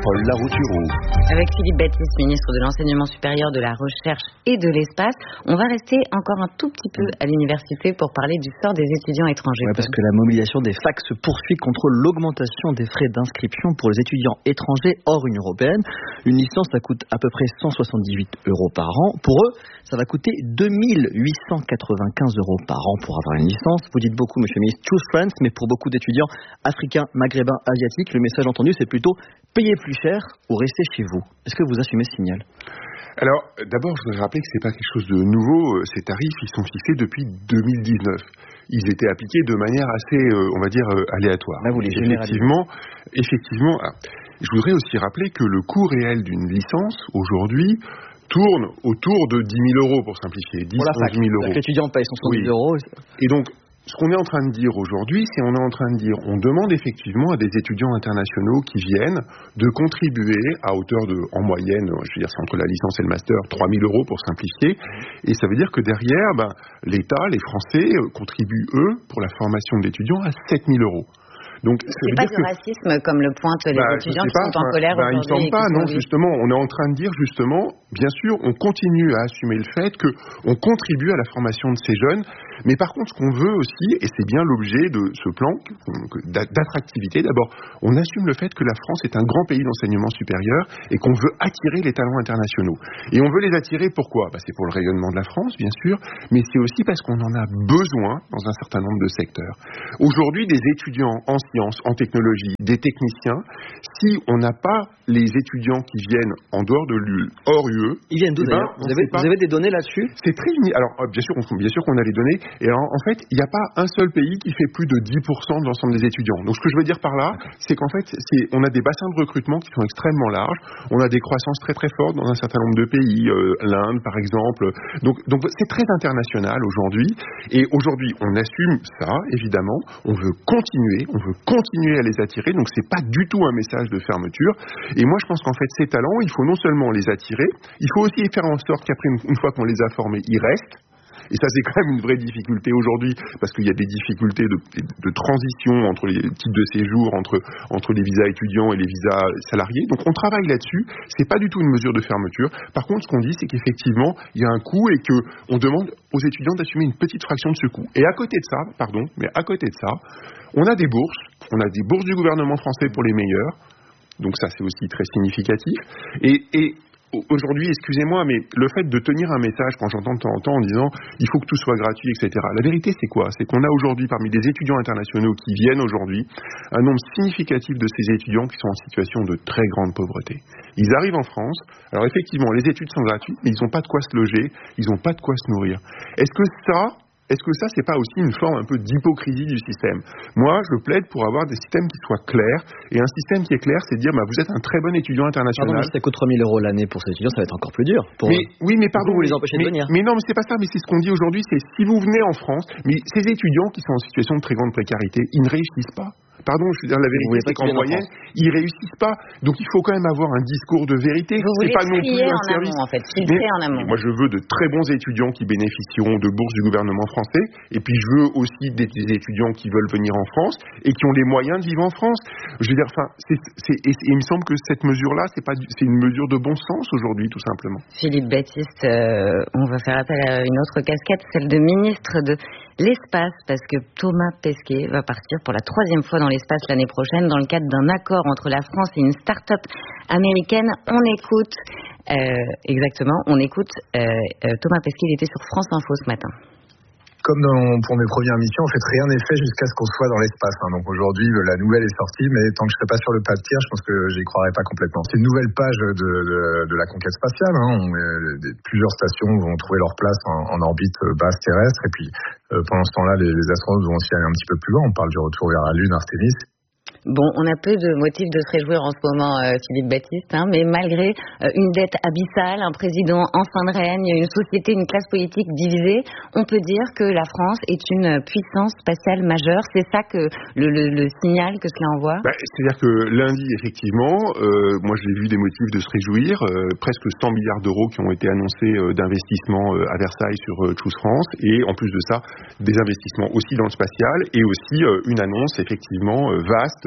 Paul Larouturou. Avec Philippe Baptiste, ministre de l'Enseignement supérieur, de la Recherche et de l'Espace, on va rester encore un tout petit peu à l'université pour parler du sort des étudiants étrangers. Ouais, parce que la mobilisation des facs se poursuit contre l'augmentation des frais d'inscription pour les étudiants étrangers hors Union européenne. Une licence, ça coûte à peu près cent soixante-dix-huit euros par an. Pour eux, ça va coûter deux mille huit cent quatre-vingt-quinze euros par an pour avoir une licence. Vous dites beaucoup, monsieur le ministre, choose France, mais pour beaucoup d'étudiants africains, maghrébins, asiatiques, le message entendu, c'est plutôt payer plus cher ou rester chez vous. Est-ce que vous assumez ce signal ? Alors, d'abord, je voudrais rappeler que ce n'est pas quelque chose de nouveau. Ces tarifs, ils sont fixés depuis deux mille dix-neuf. Ils étaient appliqués de manière assez, euh, on va dire, euh, aléatoire. Là, vous les effectivement, effectivement, ah, je voudrais aussi rappeler que le coût réel d'une licence, aujourd'hui, tourne autour de dix mille euros, pour simplifier. dix à onze mille euros. L'étudiant paye cent soixante-dix euros. Et donc, ce qu'on est en train de dire aujourd'hui, c'est on est en train de dire, on demande effectivement à des étudiants internationaux qui viennent de contribuer à hauteur de, en moyenne, je veux dire, c'est entre la licence et le master, trois mille euros pour simplifier. Et ça veut dire que derrière, ben, l'État, les Français, euh, contribuent, eux, pour la formation de l'étudiant à sept mille euros. Donc, c'est pas du racisme comme le pointent les bah, étudiants qui pas, sont en colère bah, aujourd'hui. Il ne semble pas, non, justement, on est en train de dire, justement, bien sûr, on continue à assumer le fait qu'on contribue à la formation de ces jeunes, mais par contre, ce qu'on veut aussi, et c'est bien l'objet de ce plan d'attractivité, d'abord, on assume le fait que la France est un grand pays d'enseignement supérieur et qu'on veut attirer les talents internationaux. Et on veut les attirer, pourquoi ? Bah, c'est pour le rayonnement de la France, bien sûr, mais c'est aussi parce qu'on en a besoin dans un certain nombre de secteurs. Aujourd'hui, des étudiants en sciences, en technologie, des techniciens, si on n'a pas les étudiants qui viennent en dehors de l'U E, hors U E... Ils viennent d'où d'ailleurs ? Vous avez, vous avez des données là-dessus ? C'est très... Alors, bien sûr, on, bien sûr qu'on a les données, et en, en fait, il n'y a pas un seul pays qui fait plus de dix pour cent de l'ensemble des étudiants. Donc, ce que je veux dire par là, c'est qu'en fait, c'est, on a des bassins de recrutement qui sont extrêmement larges, on a des croissances très très fortes dans un certain nombre de pays, euh, l'Inde par exemple, donc, donc c'est très international aujourd'hui, et aujourd'hui, on assume ça, évidemment, on veut continuer, on veut continuer à les attirer, donc c'est pas du tout un message de fermeture, et moi je pense qu'en fait, ces talents, il faut non seulement les attirer, il faut aussi faire en sorte qu'après, une, une fois qu'on les a formés, ils restent. Et ça, c'est quand même une vraie difficulté aujourd'hui, parce qu'il y a des difficultés de, de transition entre les types de séjour, entre, entre les visas étudiants et les visas salariés. Donc on travaille là-dessus, c'est pas du tout une mesure de fermeture. Par contre, ce qu'on dit, c'est qu'effectivement, il y a un coût et qu'on demande aux étudiants d'assumer une petite fraction de ce coût. Et à côté de ça, pardon, mais à côté de ça, on a des bourses, on a des bourses du gouvernement français pour les meilleurs, donc ça c'est aussi très significatif. Et, et aujourd'hui, excusez-moi, mais le fait de tenir un message quand j'entends de temps en temps en disant il faut que tout soit gratuit, et cetera. La vérité, c'est quoi ? C'est qu'on a aujourd'hui, parmi les étudiants internationaux qui viennent aujourd'hui, un nombre significatif de ces étudiants qui sont en situation de très grande pauvreté. Ils arrivent en France, alors effectivement, les études sont gratuites, mais ils n'ont pas de quoi se loger, ils n'ont pas de quoi se nourrir. Est-ce que ça... Est-ce que ça, c'est pas aussi une forme un peu d'hypocrisie du système ? Moi, je plaide pour avoir des systèmes qui soient clairs. Et un système qui est clair, c'est de dire, bah, vous êtes un très bon étudiant international. Pardon, mais si ça coûte trois mille euros l'année pour ces étudiants, ça va être encore plus dur. Pour mais, oui, mais pardon. Vous, vous les empêchez mais, de venir. Mais non, mais c'est pas ça. Mais c'est ce qu'on dit aujourd'hui, c'est si vous venez en France, mais ces étudiants qui sont en situation de très grande précarité, ils ne réussissent pas. Pardon, je veux dire, la vérité, c'est qu'en moyenne, ils réussissent pas. Donc, il faut quand même avoir un discours de vérité. Vous c'est voulez pas non plus un en service. Amont, en fait, filtrer en amont. Moi, je veux de très bons étudiants qui bénéficieront de bourses du gouvernement français. Et puis, je veux aussi des, des étudiants qui veulent venir en France et qui ont les moyens de vivre en France. Je veux dire, enfin, c'est, c'est, et, et il me semble que cette mesure-là, c'est pas, du, c'est une mesure de bon sens aujourd'hui, tout simplement. Philippe Baptiste, euh, on va faire appel à une autre casquette, celle de ministre de l'espace, parce que Thomas Pesquet va partir pour la troisième fois dans l'espace l'année prochaine dans le cadre d'un accord entre la France et une start-up américaine. On écoute, euh, exactement, on écoute euh, euh, Thomas Pesquet, il était sur France Info ce matin. Comme dans, pour mes premières missions, en fait, rien n'est fait jusqu'à ce qu'on soit dans l'espace. Hein. Donc aujourd'hui, la nouvelle est sortie, mais tant que je ne serai pas sur le pas de tir, je pense que j'y croirai pas complètement. C'est une nouvelle page de, de, de la conquête spatiale. Hein. On, euh, plusieurs stations vont trouver leur place en, en orbite basse terrestre. Et puis, euh, pendant ce temps-là, les, les astronautes vont aussi aller un petit peu plus loin. On parle du retour vers la Lune, Artemis. Bon, on a peu de motifs de se réjouir en ce moment, euh, Philippe Baptiste, hein, mais malgré euh, une dette abyssale, un président en fin de règne, une société, une classe politique divisée, on peut dire que la France est une puissance spatiale majeure. C'est ça que le, le, le signal que cela envoie ? Bah, c'est-à-dire que lundi, effectivement, euh, moi j'ai vu des motifs de se réjouir, euh, presque cent milliards d'euros qui ont été annoncés euh, d'investissement euh, à Versailles sur euh, Choose France, et en plus de ça, des investissements aussi dans le spatial, et aussi euh, une annonce effectivement euh, vaste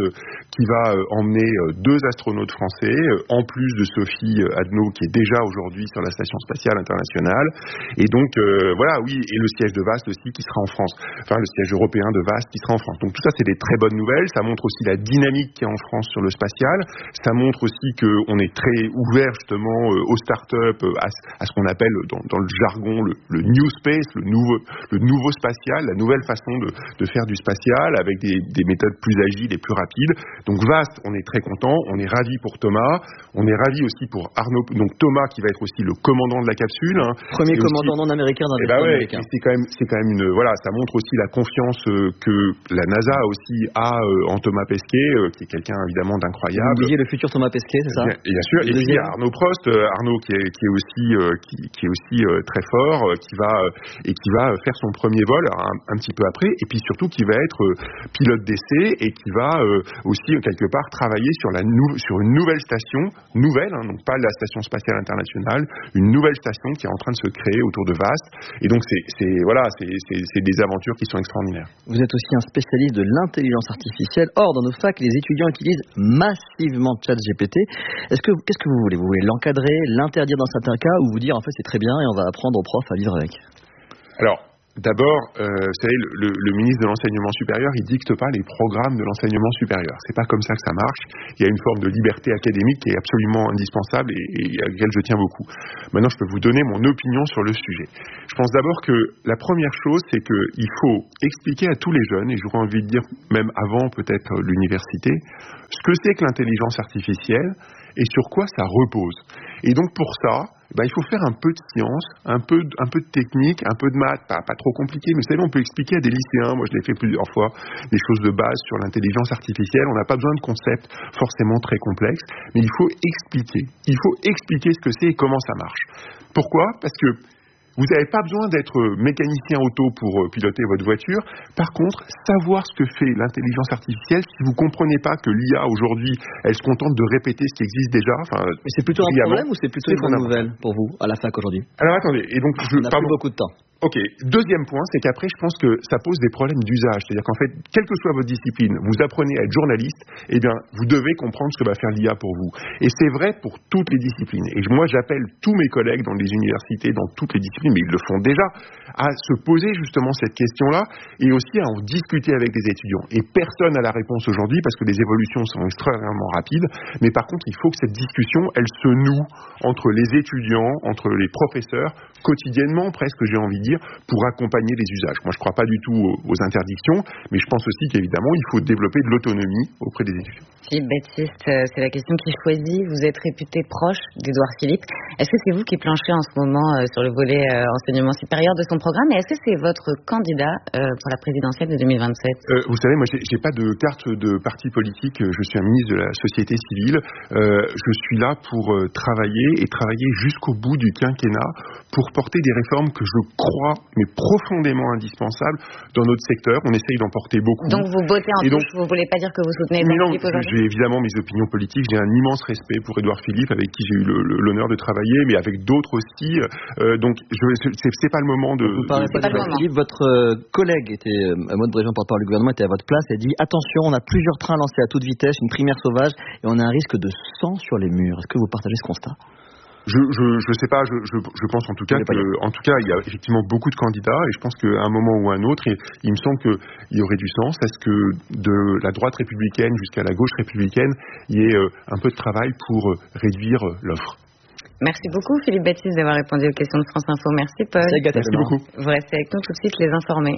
qui va euh, emmener euh, deux astronautes français, euh, en plus de Sophie euh, Adno, qui est déjà aujourd'hui sur la Station Spatiale Internationale. Et donc, euh, voilà, oui, et le siège de VAST aussi qui sera en France. Enfin, le siège européen de VAST qui sera en France. Donc tout ça, c'est des très bonnes nouvelles. Ça montre aussi la dynamique qu'il y a en France sur le spatial. Ça montre aussi qu'on est très ouvert justement euh, aux startups, euh, à, à ce qu'on appelle dans, dans le jargon le, le new space, le nouveau, le nouveau spatial, la nouvelle façon de, de faire du spatial avec des, des méthodes plus agiles et plus rapides. Donc VAST, on est très content. On est ravi pour Thomas. On est ravi aussi pour Arnaud. Donc Thomas qui va être aussi le commandant de la capsule. Hein. Premier et commandant aussi, non américain d'un vaisseau bah ouais, américain. C'est quand même, c'est quand même une, voilà, ça montre aussi la confiance euh, que la NASA aussi a euh, en Thomas Pesquet, euh, qui est quelqu'un évidemment d'incroyable. Vous disiez le futur Thomas Pesquet, c'est ça? Bien, bien sûr. Et puis il y a Arnaud Prost, euh, Arnaud qui est, qui est aussi, euh, qui, qui est aussi euh, très fort, euh, qui va euh, et qui va faire son premier vol un, un petit peu après, et puis surtout qui va être euh, pilote d'essai et qui va euh, aussi euh, quelque part travailler sur la nou- sur une nouvelle station, nouvelle, hein, donc pas la Station Spatiale Internationale, une nouvelle station qui est en train de se créer autour de VAST. Et donc c'est, c'est voilà, c'est, c'est, c'est des aventures qui sont extraordinaires. Vous êtes aussi un spécialiste de l'intelligence artificielle. Or, dans nos facs, les étudiants utilisent massivement ChatGPT. Est-ce que, qu'est-ce que vous voulez? Vous voulez l'encadrer, l'interdire dans certains cas, ou vous dire en fait c'est très bien et on va apprendre aux profs à vivre avec? Alors, d'abord, euh, vous savez, le, le ministre de l'enseignement supérieur, il dicte pas les programmes de l'enseignement supérieur. C'est pas comme ça que ça marche. Il y a une forme de liberté académique qui est absolument indispensable et, et à laquelle je tiens beaucoup. Maintenant, je peux vous donner mon opinion sur le sujet. Je pense d'abord que la première chose, c'est qu'il faut expliquer à tous les jeunes, et j'aurais envie de dire même avant peut-être l'université, ce que c'est que l'intelligence artificielle et sur quoi ça repose. Et donc pour ça, ben, il faut faire un peu de science, un peu, un peu de technique, un peu de maths, pas, pas trop compliqué, mais vous savez, on peut expliquer à des lycéens, moi je l'ai fait plusieurs fois, des choses de base sur l'intelligence artificielle, on n'a pas besoin de concepts forcément très complexes, mais il faut expliquer, il faut expliquer ce que c'est et comment ça marche. Pourquoi? Parce que vous n'avez pas besoin d'être mécanicien auto pour piloter votre voiture. Par contre, savoir ce que fait l'intelligence artificielle, si vous ne comprenez pas que l'I A aujourd'hui, elle se contente de répéter ce qui existe déjà. Enfin, mais c'est plutôt un problème ou c'est plutôt une bonne nouvelle pour vous à la fac aujourd'hui? Alors attendez, et donc je, on n'a pardon. plus beaucoup de temps. Ok, deuxième point, c'est qu'après, je pense que ça pose des problèmes d'usage. C'est-à-dire qu'en fait, quelle que soit votre discipline, vous apprenez à être journaliste, eh bien, vous devez comprendre ce que va faire l'I A pour vous. Et c'est vrai pour toutes les disciplines. Et moi, j'appelle tous mes collègues dans les universités, dans toutes les disciplines, mais ils le font déjà, à se poser justement cette question-là et aussi à en discuter avec des étudiants. Et personne n'a la réponse aujourd'hui parce que les évolutions sont extrêmement rapides. Mais par contre, il faut que cette discussion, elle se noue entre les étudiants, entre les professeurs, quotidiennement presque, j'ai envie de dire, pour accompagner les usages. Moi, je ne crois pas du tout aux, aux interdictions, mais je pense aussi qu'évidemment, il faut développer de l'autonomie auprès des étudiants. Philippe Baptiste, c'est la question qui choisit. Vous êtes réputé proche d'Édouard Philippe. Est-ce que c'est vous qui planchez en ce moment sur le volet enseignement supérieur de son programme, et est-ce que c'est votre candidat pour la présidentielle de deux mille vingt-sept? euh, Vous savez, moi, j'ai, j'ai pas de carte de parti politique. Je suis un ministre de la société civile. Euh, je suis là pour travailler et travailler jusqu'au bout du quinquennat pour porter des réformes que je crois, mais profondément indispensables dans notre secteur. On essaye d'en porter beaucoup. Donc vous bottez en touche, vous voulez pas dire que vous soutenez Édouard Philippe aujourd'hui? J'ai évidemment mes opinions politiques. J'ai un immense respect pour Édouard Philippe, avec qui j'ai eu le, le, l'honneur de travailler, mais avec d'autres aussi. Euh, donc je, c'est, c'est pas le moment de... Vous parlez pas d'Édouard Philippe, votre collègue était, Maud Bréjean, porte-parole du gouvernement, était à votre place et dit attention, on a plusieurs trains lancés à toute vitesse, une primaire sauvage, et on a un risque de sang sur les murs. Est-ce que vous partagez ce constat? Je je je sais pas, je je, je pense en tout cas que en tout cas il y a effectivement beaucoup de candidats et je pense qu'à un moment ou à un autre, il, il me semble que il y aurait du sens à ce que de la droite républicaine jusqu'à la gauche républicaine, il y ait un peu de travail pour réduire l'offre. Merci beaucoup Philippe Baptiste d'avoir répondu aux questions de France Info. Merci Paul. Merci beaucoup. Vous restez avec nous tout de suite, les informés.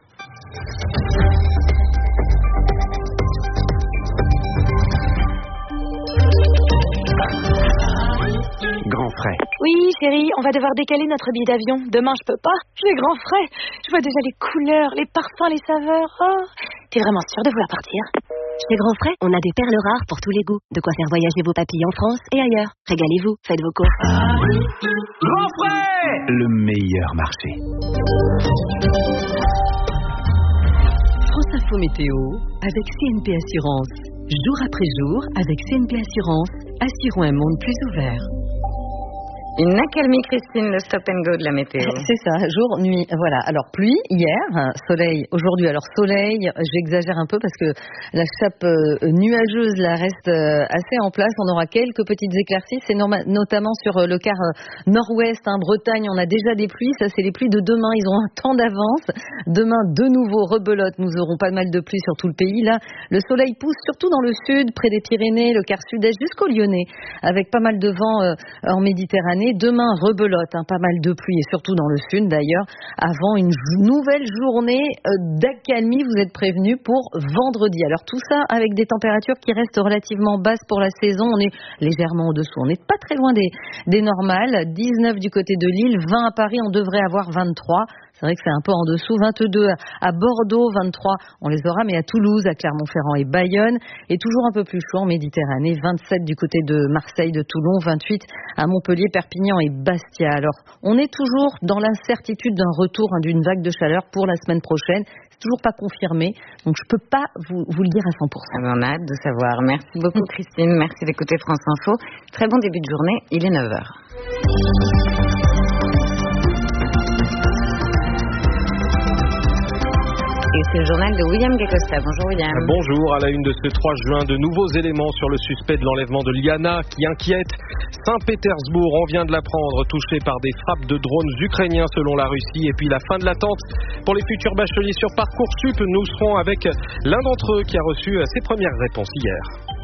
Grand frais. Oui, chérie, on va devoir décaler notre billet d'avion. Demain, je peux pas. J'ai grand frais. Je vois déjà les couleurs, les parfums, les saveurs. Oh, t'es vraiment sûre de vouloir partir? Chez Grand Frais, on a des perles rares pour tous les goûts. De quoi faire voyager vos papilles en France et ailleurs. Régalez-vous, faites vos courses. Grand frais, le meilleur marché. France Info Météo avec C N P Assurance. Jour après jour, avec C N P Assurance, assurons un monde plus ouvert. Une accalmie, Christine, le stop and go de la météo. C'est ça, jour, nuit, voilà. Alors pluie hier, soleil aujourd'hui. Alors soleil, j'exagère un peu parce que la chape euh, nuageuse là reste euh, assez en place. On aura quelques petites éclaircies, c'est norma- notamment sur euh, le quart euh, nord-ouest, hein, Bretagne. On a déjà des pluies, ça c'est les pluies de demain. Ils ont un temps d'avance. Demain, de nouveau rebelote. Nous aurons pas mal de pluie sur tout le pays. Là, le soleil pousse surtout dans le sud, près des Pyrénées, le quart sud-est jusqu'au Lyonnais, avec pas mal de vent euh, en Méditerranée. Demain, rebelote, hein, pas mal de pluie, et surtout dans le sud d'ailleurs, avant une nouvelle journée euh, d'accalmie, vous êtes prévenus pour vendredi. Alors tout ça avec des températures qui restent relativement basses pour la saison, on est légèrement au-dessous, on n'est pas très loin des, des normales, dix-neuf du côté de Lille, vingt à Paris, on devrait avoir vingt-trois. C'est vrai que c'est un peu en dessous, vingt-deux à Bordeaux, vingt-trois, on les aura, mais à Toulouse, à Clermont-Ferrand et Bayonne, et toujours un peu plus chaud en Méditerranée, vingt-sept du côté de Marseille, de Toulon, vingt-huit à Montpellier, Perpignan et Bastia. Alors, on est toujours dans l'incertitude d'un retour, hein, d'une vague de chaleur pour la semaine prochaine. C'est toujours pas confirmé, donc je peux pas vous, vous le dire à cent pour cent. On a hâte de savoir. Merci beaucoup, Christine. Merci d'écouter France Info. Très bon début de journée. Il est neuf heures. Et c'est le journal de William Gacosta. Bonjour William. Bonjour, à la une de ce trois juin, de nouveaux éléments sur le suspect de l'enlèvement de Liana qui inquiète. Saint-Pétersbourg, on vient de l'apprendre, touché par des frappes de drones ukrainiens selon la Russie. Et puis la fin de l'attente pour les futurs bacheliers sur Parcoursup. Nous serons avec l'un d'entre eux qui a reçu ses premières réponses hier.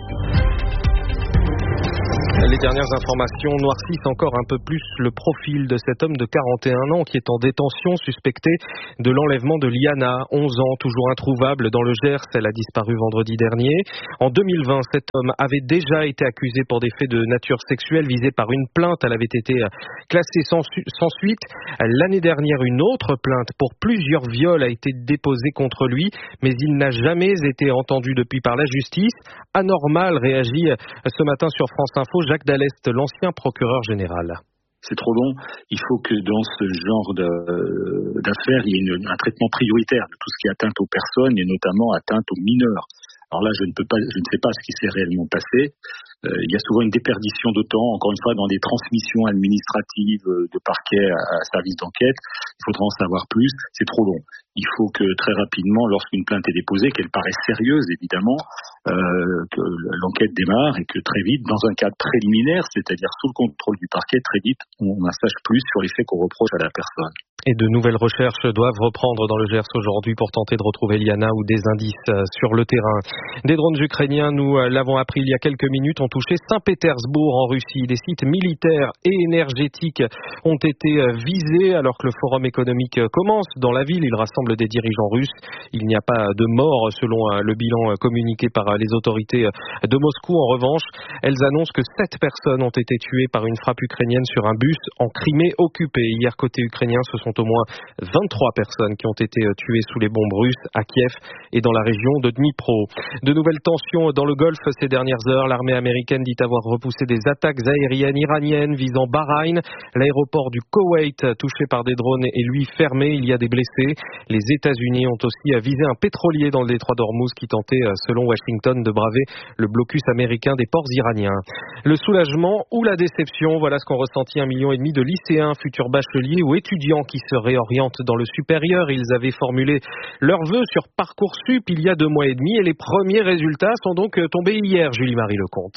Les dernières informations noircissent encore un peu plus le profil de cet homme de quarante et un ans qui est en détention, suspecté de l'enlèvement de Liana, onze ans, toujours introuvable dans le Gers. Elle a disparu vendredi dernier. En deux mille vingt, cet homme avait déjà été accusé pour des faits de nature sexuelle visés par une plainte. Elle avait été classée sans, su- sans suite. L'année dernière, une autre plainte pour plusieurs viols a été déposée contre lui, mais il n'a jamais été entendu depuis par la justice. Anormal, réagit ce matin sur France Info Jacques Dallest, l'ancien procureur général. C'est trop long. Il faut que dans ce genre de, d'affaires, il y ait une, un traitement prioritaire de tout ce qui est atteinte aux personnes et notamment atteinte aux mineurs. Alors là, je ne peux pas, je ne sais pas ce qui s'est réellement passé. Euh, il y a souvent une déperdition de temps, encore une fois, dans des transmissions administratives de parquet à, à service d'enquête. Il faudra en savoir plus. C'est trop long. Il faut que très rapidement, lorsqu'une plainte est déposée, qu'elle paraisse sérieuse, évidemment, euh, que l'enquête démarre et que très vite, dans un cadre préliminaire, c'est-à-dire sous le contrôle du parquet, très vite, on en sache plus sur les faits qu'on reproche à la personne. Et de nouvelles recherches doivent reprendre dans le Gers aujourd'hui pour tenter de retrouver Liana ou des indices sur le terrain. Des drones ukrainiens, nous l'avons appris il y a quelques minutes, ont touché Saint-Pétersbourg en Russie. Des sites militaires et énergétiques ont été visés alors que le forum économique commence dans la ville. Il rassemble des dirigeants russes. Il n'y a pas de mort selon le bilan communiqué par les autorités de Moscou. En revanche, elles annoncent que sept personnes ont été tuées par une frappe ukrainienne sur un bus en Crimée occupée. Hier, côté ukrainien, ce sont au moins vingt-trois personnes qui ont été tuées sous les bombes russes à Kiev et dans la région de Dnipro. De nouvelles tensions dans le Golfe ces dernières heures. L'armée américaine dit avoir repoussé des attaques aériennes iraniennes visant Bahreïn. L'aéroport du Koweït touché par des drones est lui fermé. Il y a des blessés. Les États-Unis ont aussi visé un pétrolier dans le détroit d'Ormuz qui tentait, selon Washington, de braver le blocus américain des ports iraniens. Le soulagement ou la déception, voilà ce qu'ont ressenti un million et demi de lycéens, futurs bacheliers ou étudiants qui se réorientent dans le supérieur. Ils avaient formulé leurs vœux sur Parcoursup il y a deux mois et demi et les premiers résultats sont donc tombés hier, Julie-Marie Lecomte.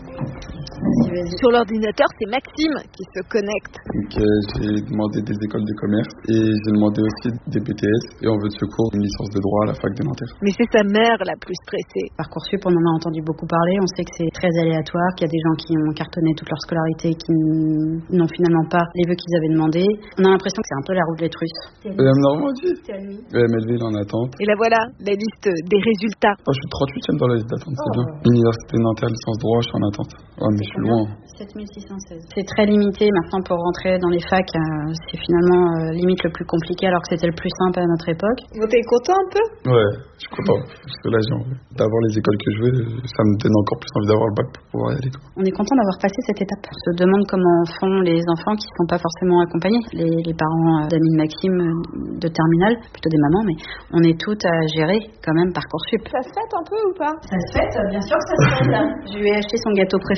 Sur l'ordinateur, c'est Maxime qui se connecte. Donc, euh, j'ai demandé des écoles de commerce et j'ai demandé aussi des B T S et en vœu de secours une licence de droit à la fac de Nanterre. Mais c'est sa mère la plus stressée. Parcoursup, on en a entendu beaucoup parler. On sait que c'est très aléatoire, qu'il y a des gens qui ont cartonné toute leur scolarité qui n'ont finalement pas les vœux qu'ils avaient demandés. On a l'impression que c'est un peu la roulette russe. E M Normandie. E M L V, il en attente. Et là voilà, la liste des résultats. Oh, je suis trente-huitième dans la liste d'attente, c'est oh. bien. Université Nanterre, licence droit, je suis en attente. Oh, mais je suis loin. sept mille six cent seize. C'est très limité maintenant pour rentrer dans les facs. Euh, c'est finalement euh, limite le plus compliqué alors que c'était le plus simple à notre époque. Vous t'es content un peu? Ouais, je suis content. Je suis soulagé en vrai. D'avoir les écoles que je veux, ça me donne encore plus envie d'avoir le bac pour pouvoir y aller. Quoi. On est content d'avoir passé cette étape. On se demande comment font les enfants qui ne sont pas forcément accompagnés. Les, les parents d'amis de Maxime de terminale, plutôt des mamans, mais on est toutes à gérer quand même Parcoursup. Ça se fête un peu ou pas? Ça se fête, bien sûr que ça se fête. Je lui ai acheté son gâteau préféré, donc il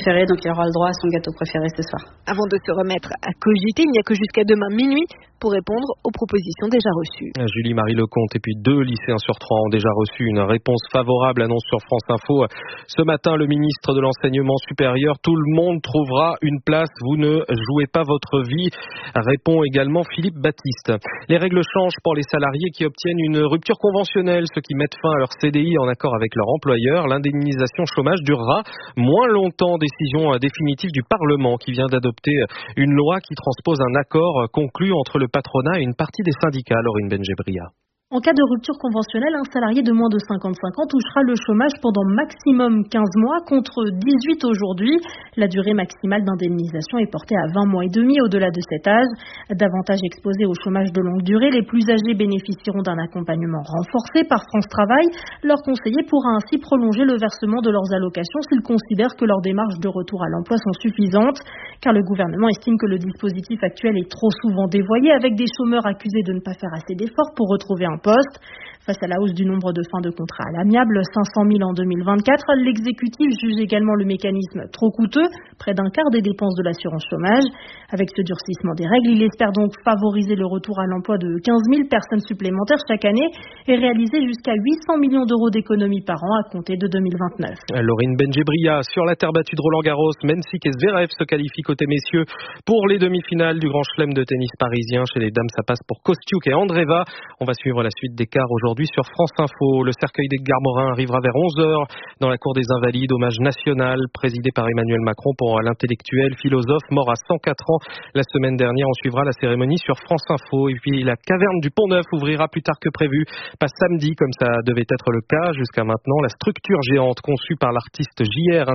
il aura le droit à son gâteau préféré ce soir. Avant de se remettre à cogiter, il n'y a que jusqu'à demain minuit pour répondre aux propositions déjà reçues. Julie-Marie Lecomte et puis deux lycéens sur trois ont déjà reçu une réponse favorable, annonce sur France Info. Ce matin, le ministre de l'Enseignement supérieur, tout le monde trouvera une place, vous ne jouez pas votre vie, répond également Philippe Baptiste. Les règles changent pour les salariés qui obtiennent une rupture conventionnelle, ceux qui mettent fin à leur C D I en accord avec leur employeur. L'indemnisation chômage durera moins longtemps, décision définitive du Parlement qui vient d'adopter une loi qui transpose un accord conclu entre le patronat et une partie des syndicats. Laurine Benjebria. En cas de rupture conventionnelle, un salarié de moins de cinquante-cinq ans touchera le chômage pendant maximum quinze mois contre dix-huit aujourd'hui. La durée maximale d'indemnisation est portée à vingt mois et demi au-delà de cet âge. Davantage exposés au chômage de longue durée, les plus âgés bénéficieront d'un accompagnement renforcé par France Travail. Leur conseiller pourra ainsi prolonger le versement de leurs allocations s'ils considèrent que leurs démarches de retour à l'emploi sont suffisantes, car le gouvernement estime que le dispositif actuel est trop souvent dévoyé, avec des chômeurs accusés de ne pas faire assez d'efforts pour retrouver un poste. Face à la hausse du nombre de fins de contrat à l'amiable, cinq cent mille en deux mille vingt-quatre, l'exécutif juge également le mécanisme trop coûteux, près d'un quart des dépenses de l'assurance chômage. Avec ce durcissement des règles, il espère donc favoriser le retour à l'emploi de quinze mille personnes supplémentaires chaque année et réaliser jusqu'à huit cents millions d'euros d'économies par an à compter de deux mille vingt-neuf. Laurine Benjebria, sur la terre battue de Roland-Garros, Mensik et Zverev se qualifient côté messieurs pour les demi-finales du Grand Chelem de tennis parisien. Chez les dames, ça passe pour Kostiuk et Andreeva. On va suivre la suite des quarts aujourd'hui sur France Info. Le cercueil d'Edgar Morin arrivera vers onze heures dans la cour des Invalides, hommage national présidé par Emmanuel Macron pour l'intellectuel philosophe mort à cent quatre ans la semaine dernière. On suivra la cérémonie sur France Info. Et puis la caverne du Pont-Neuf ouvrira plus tard que prévu, pas samedi comme ça devait être le cas jusqu'à maintenant. La structure géante conçue par l'artiste J R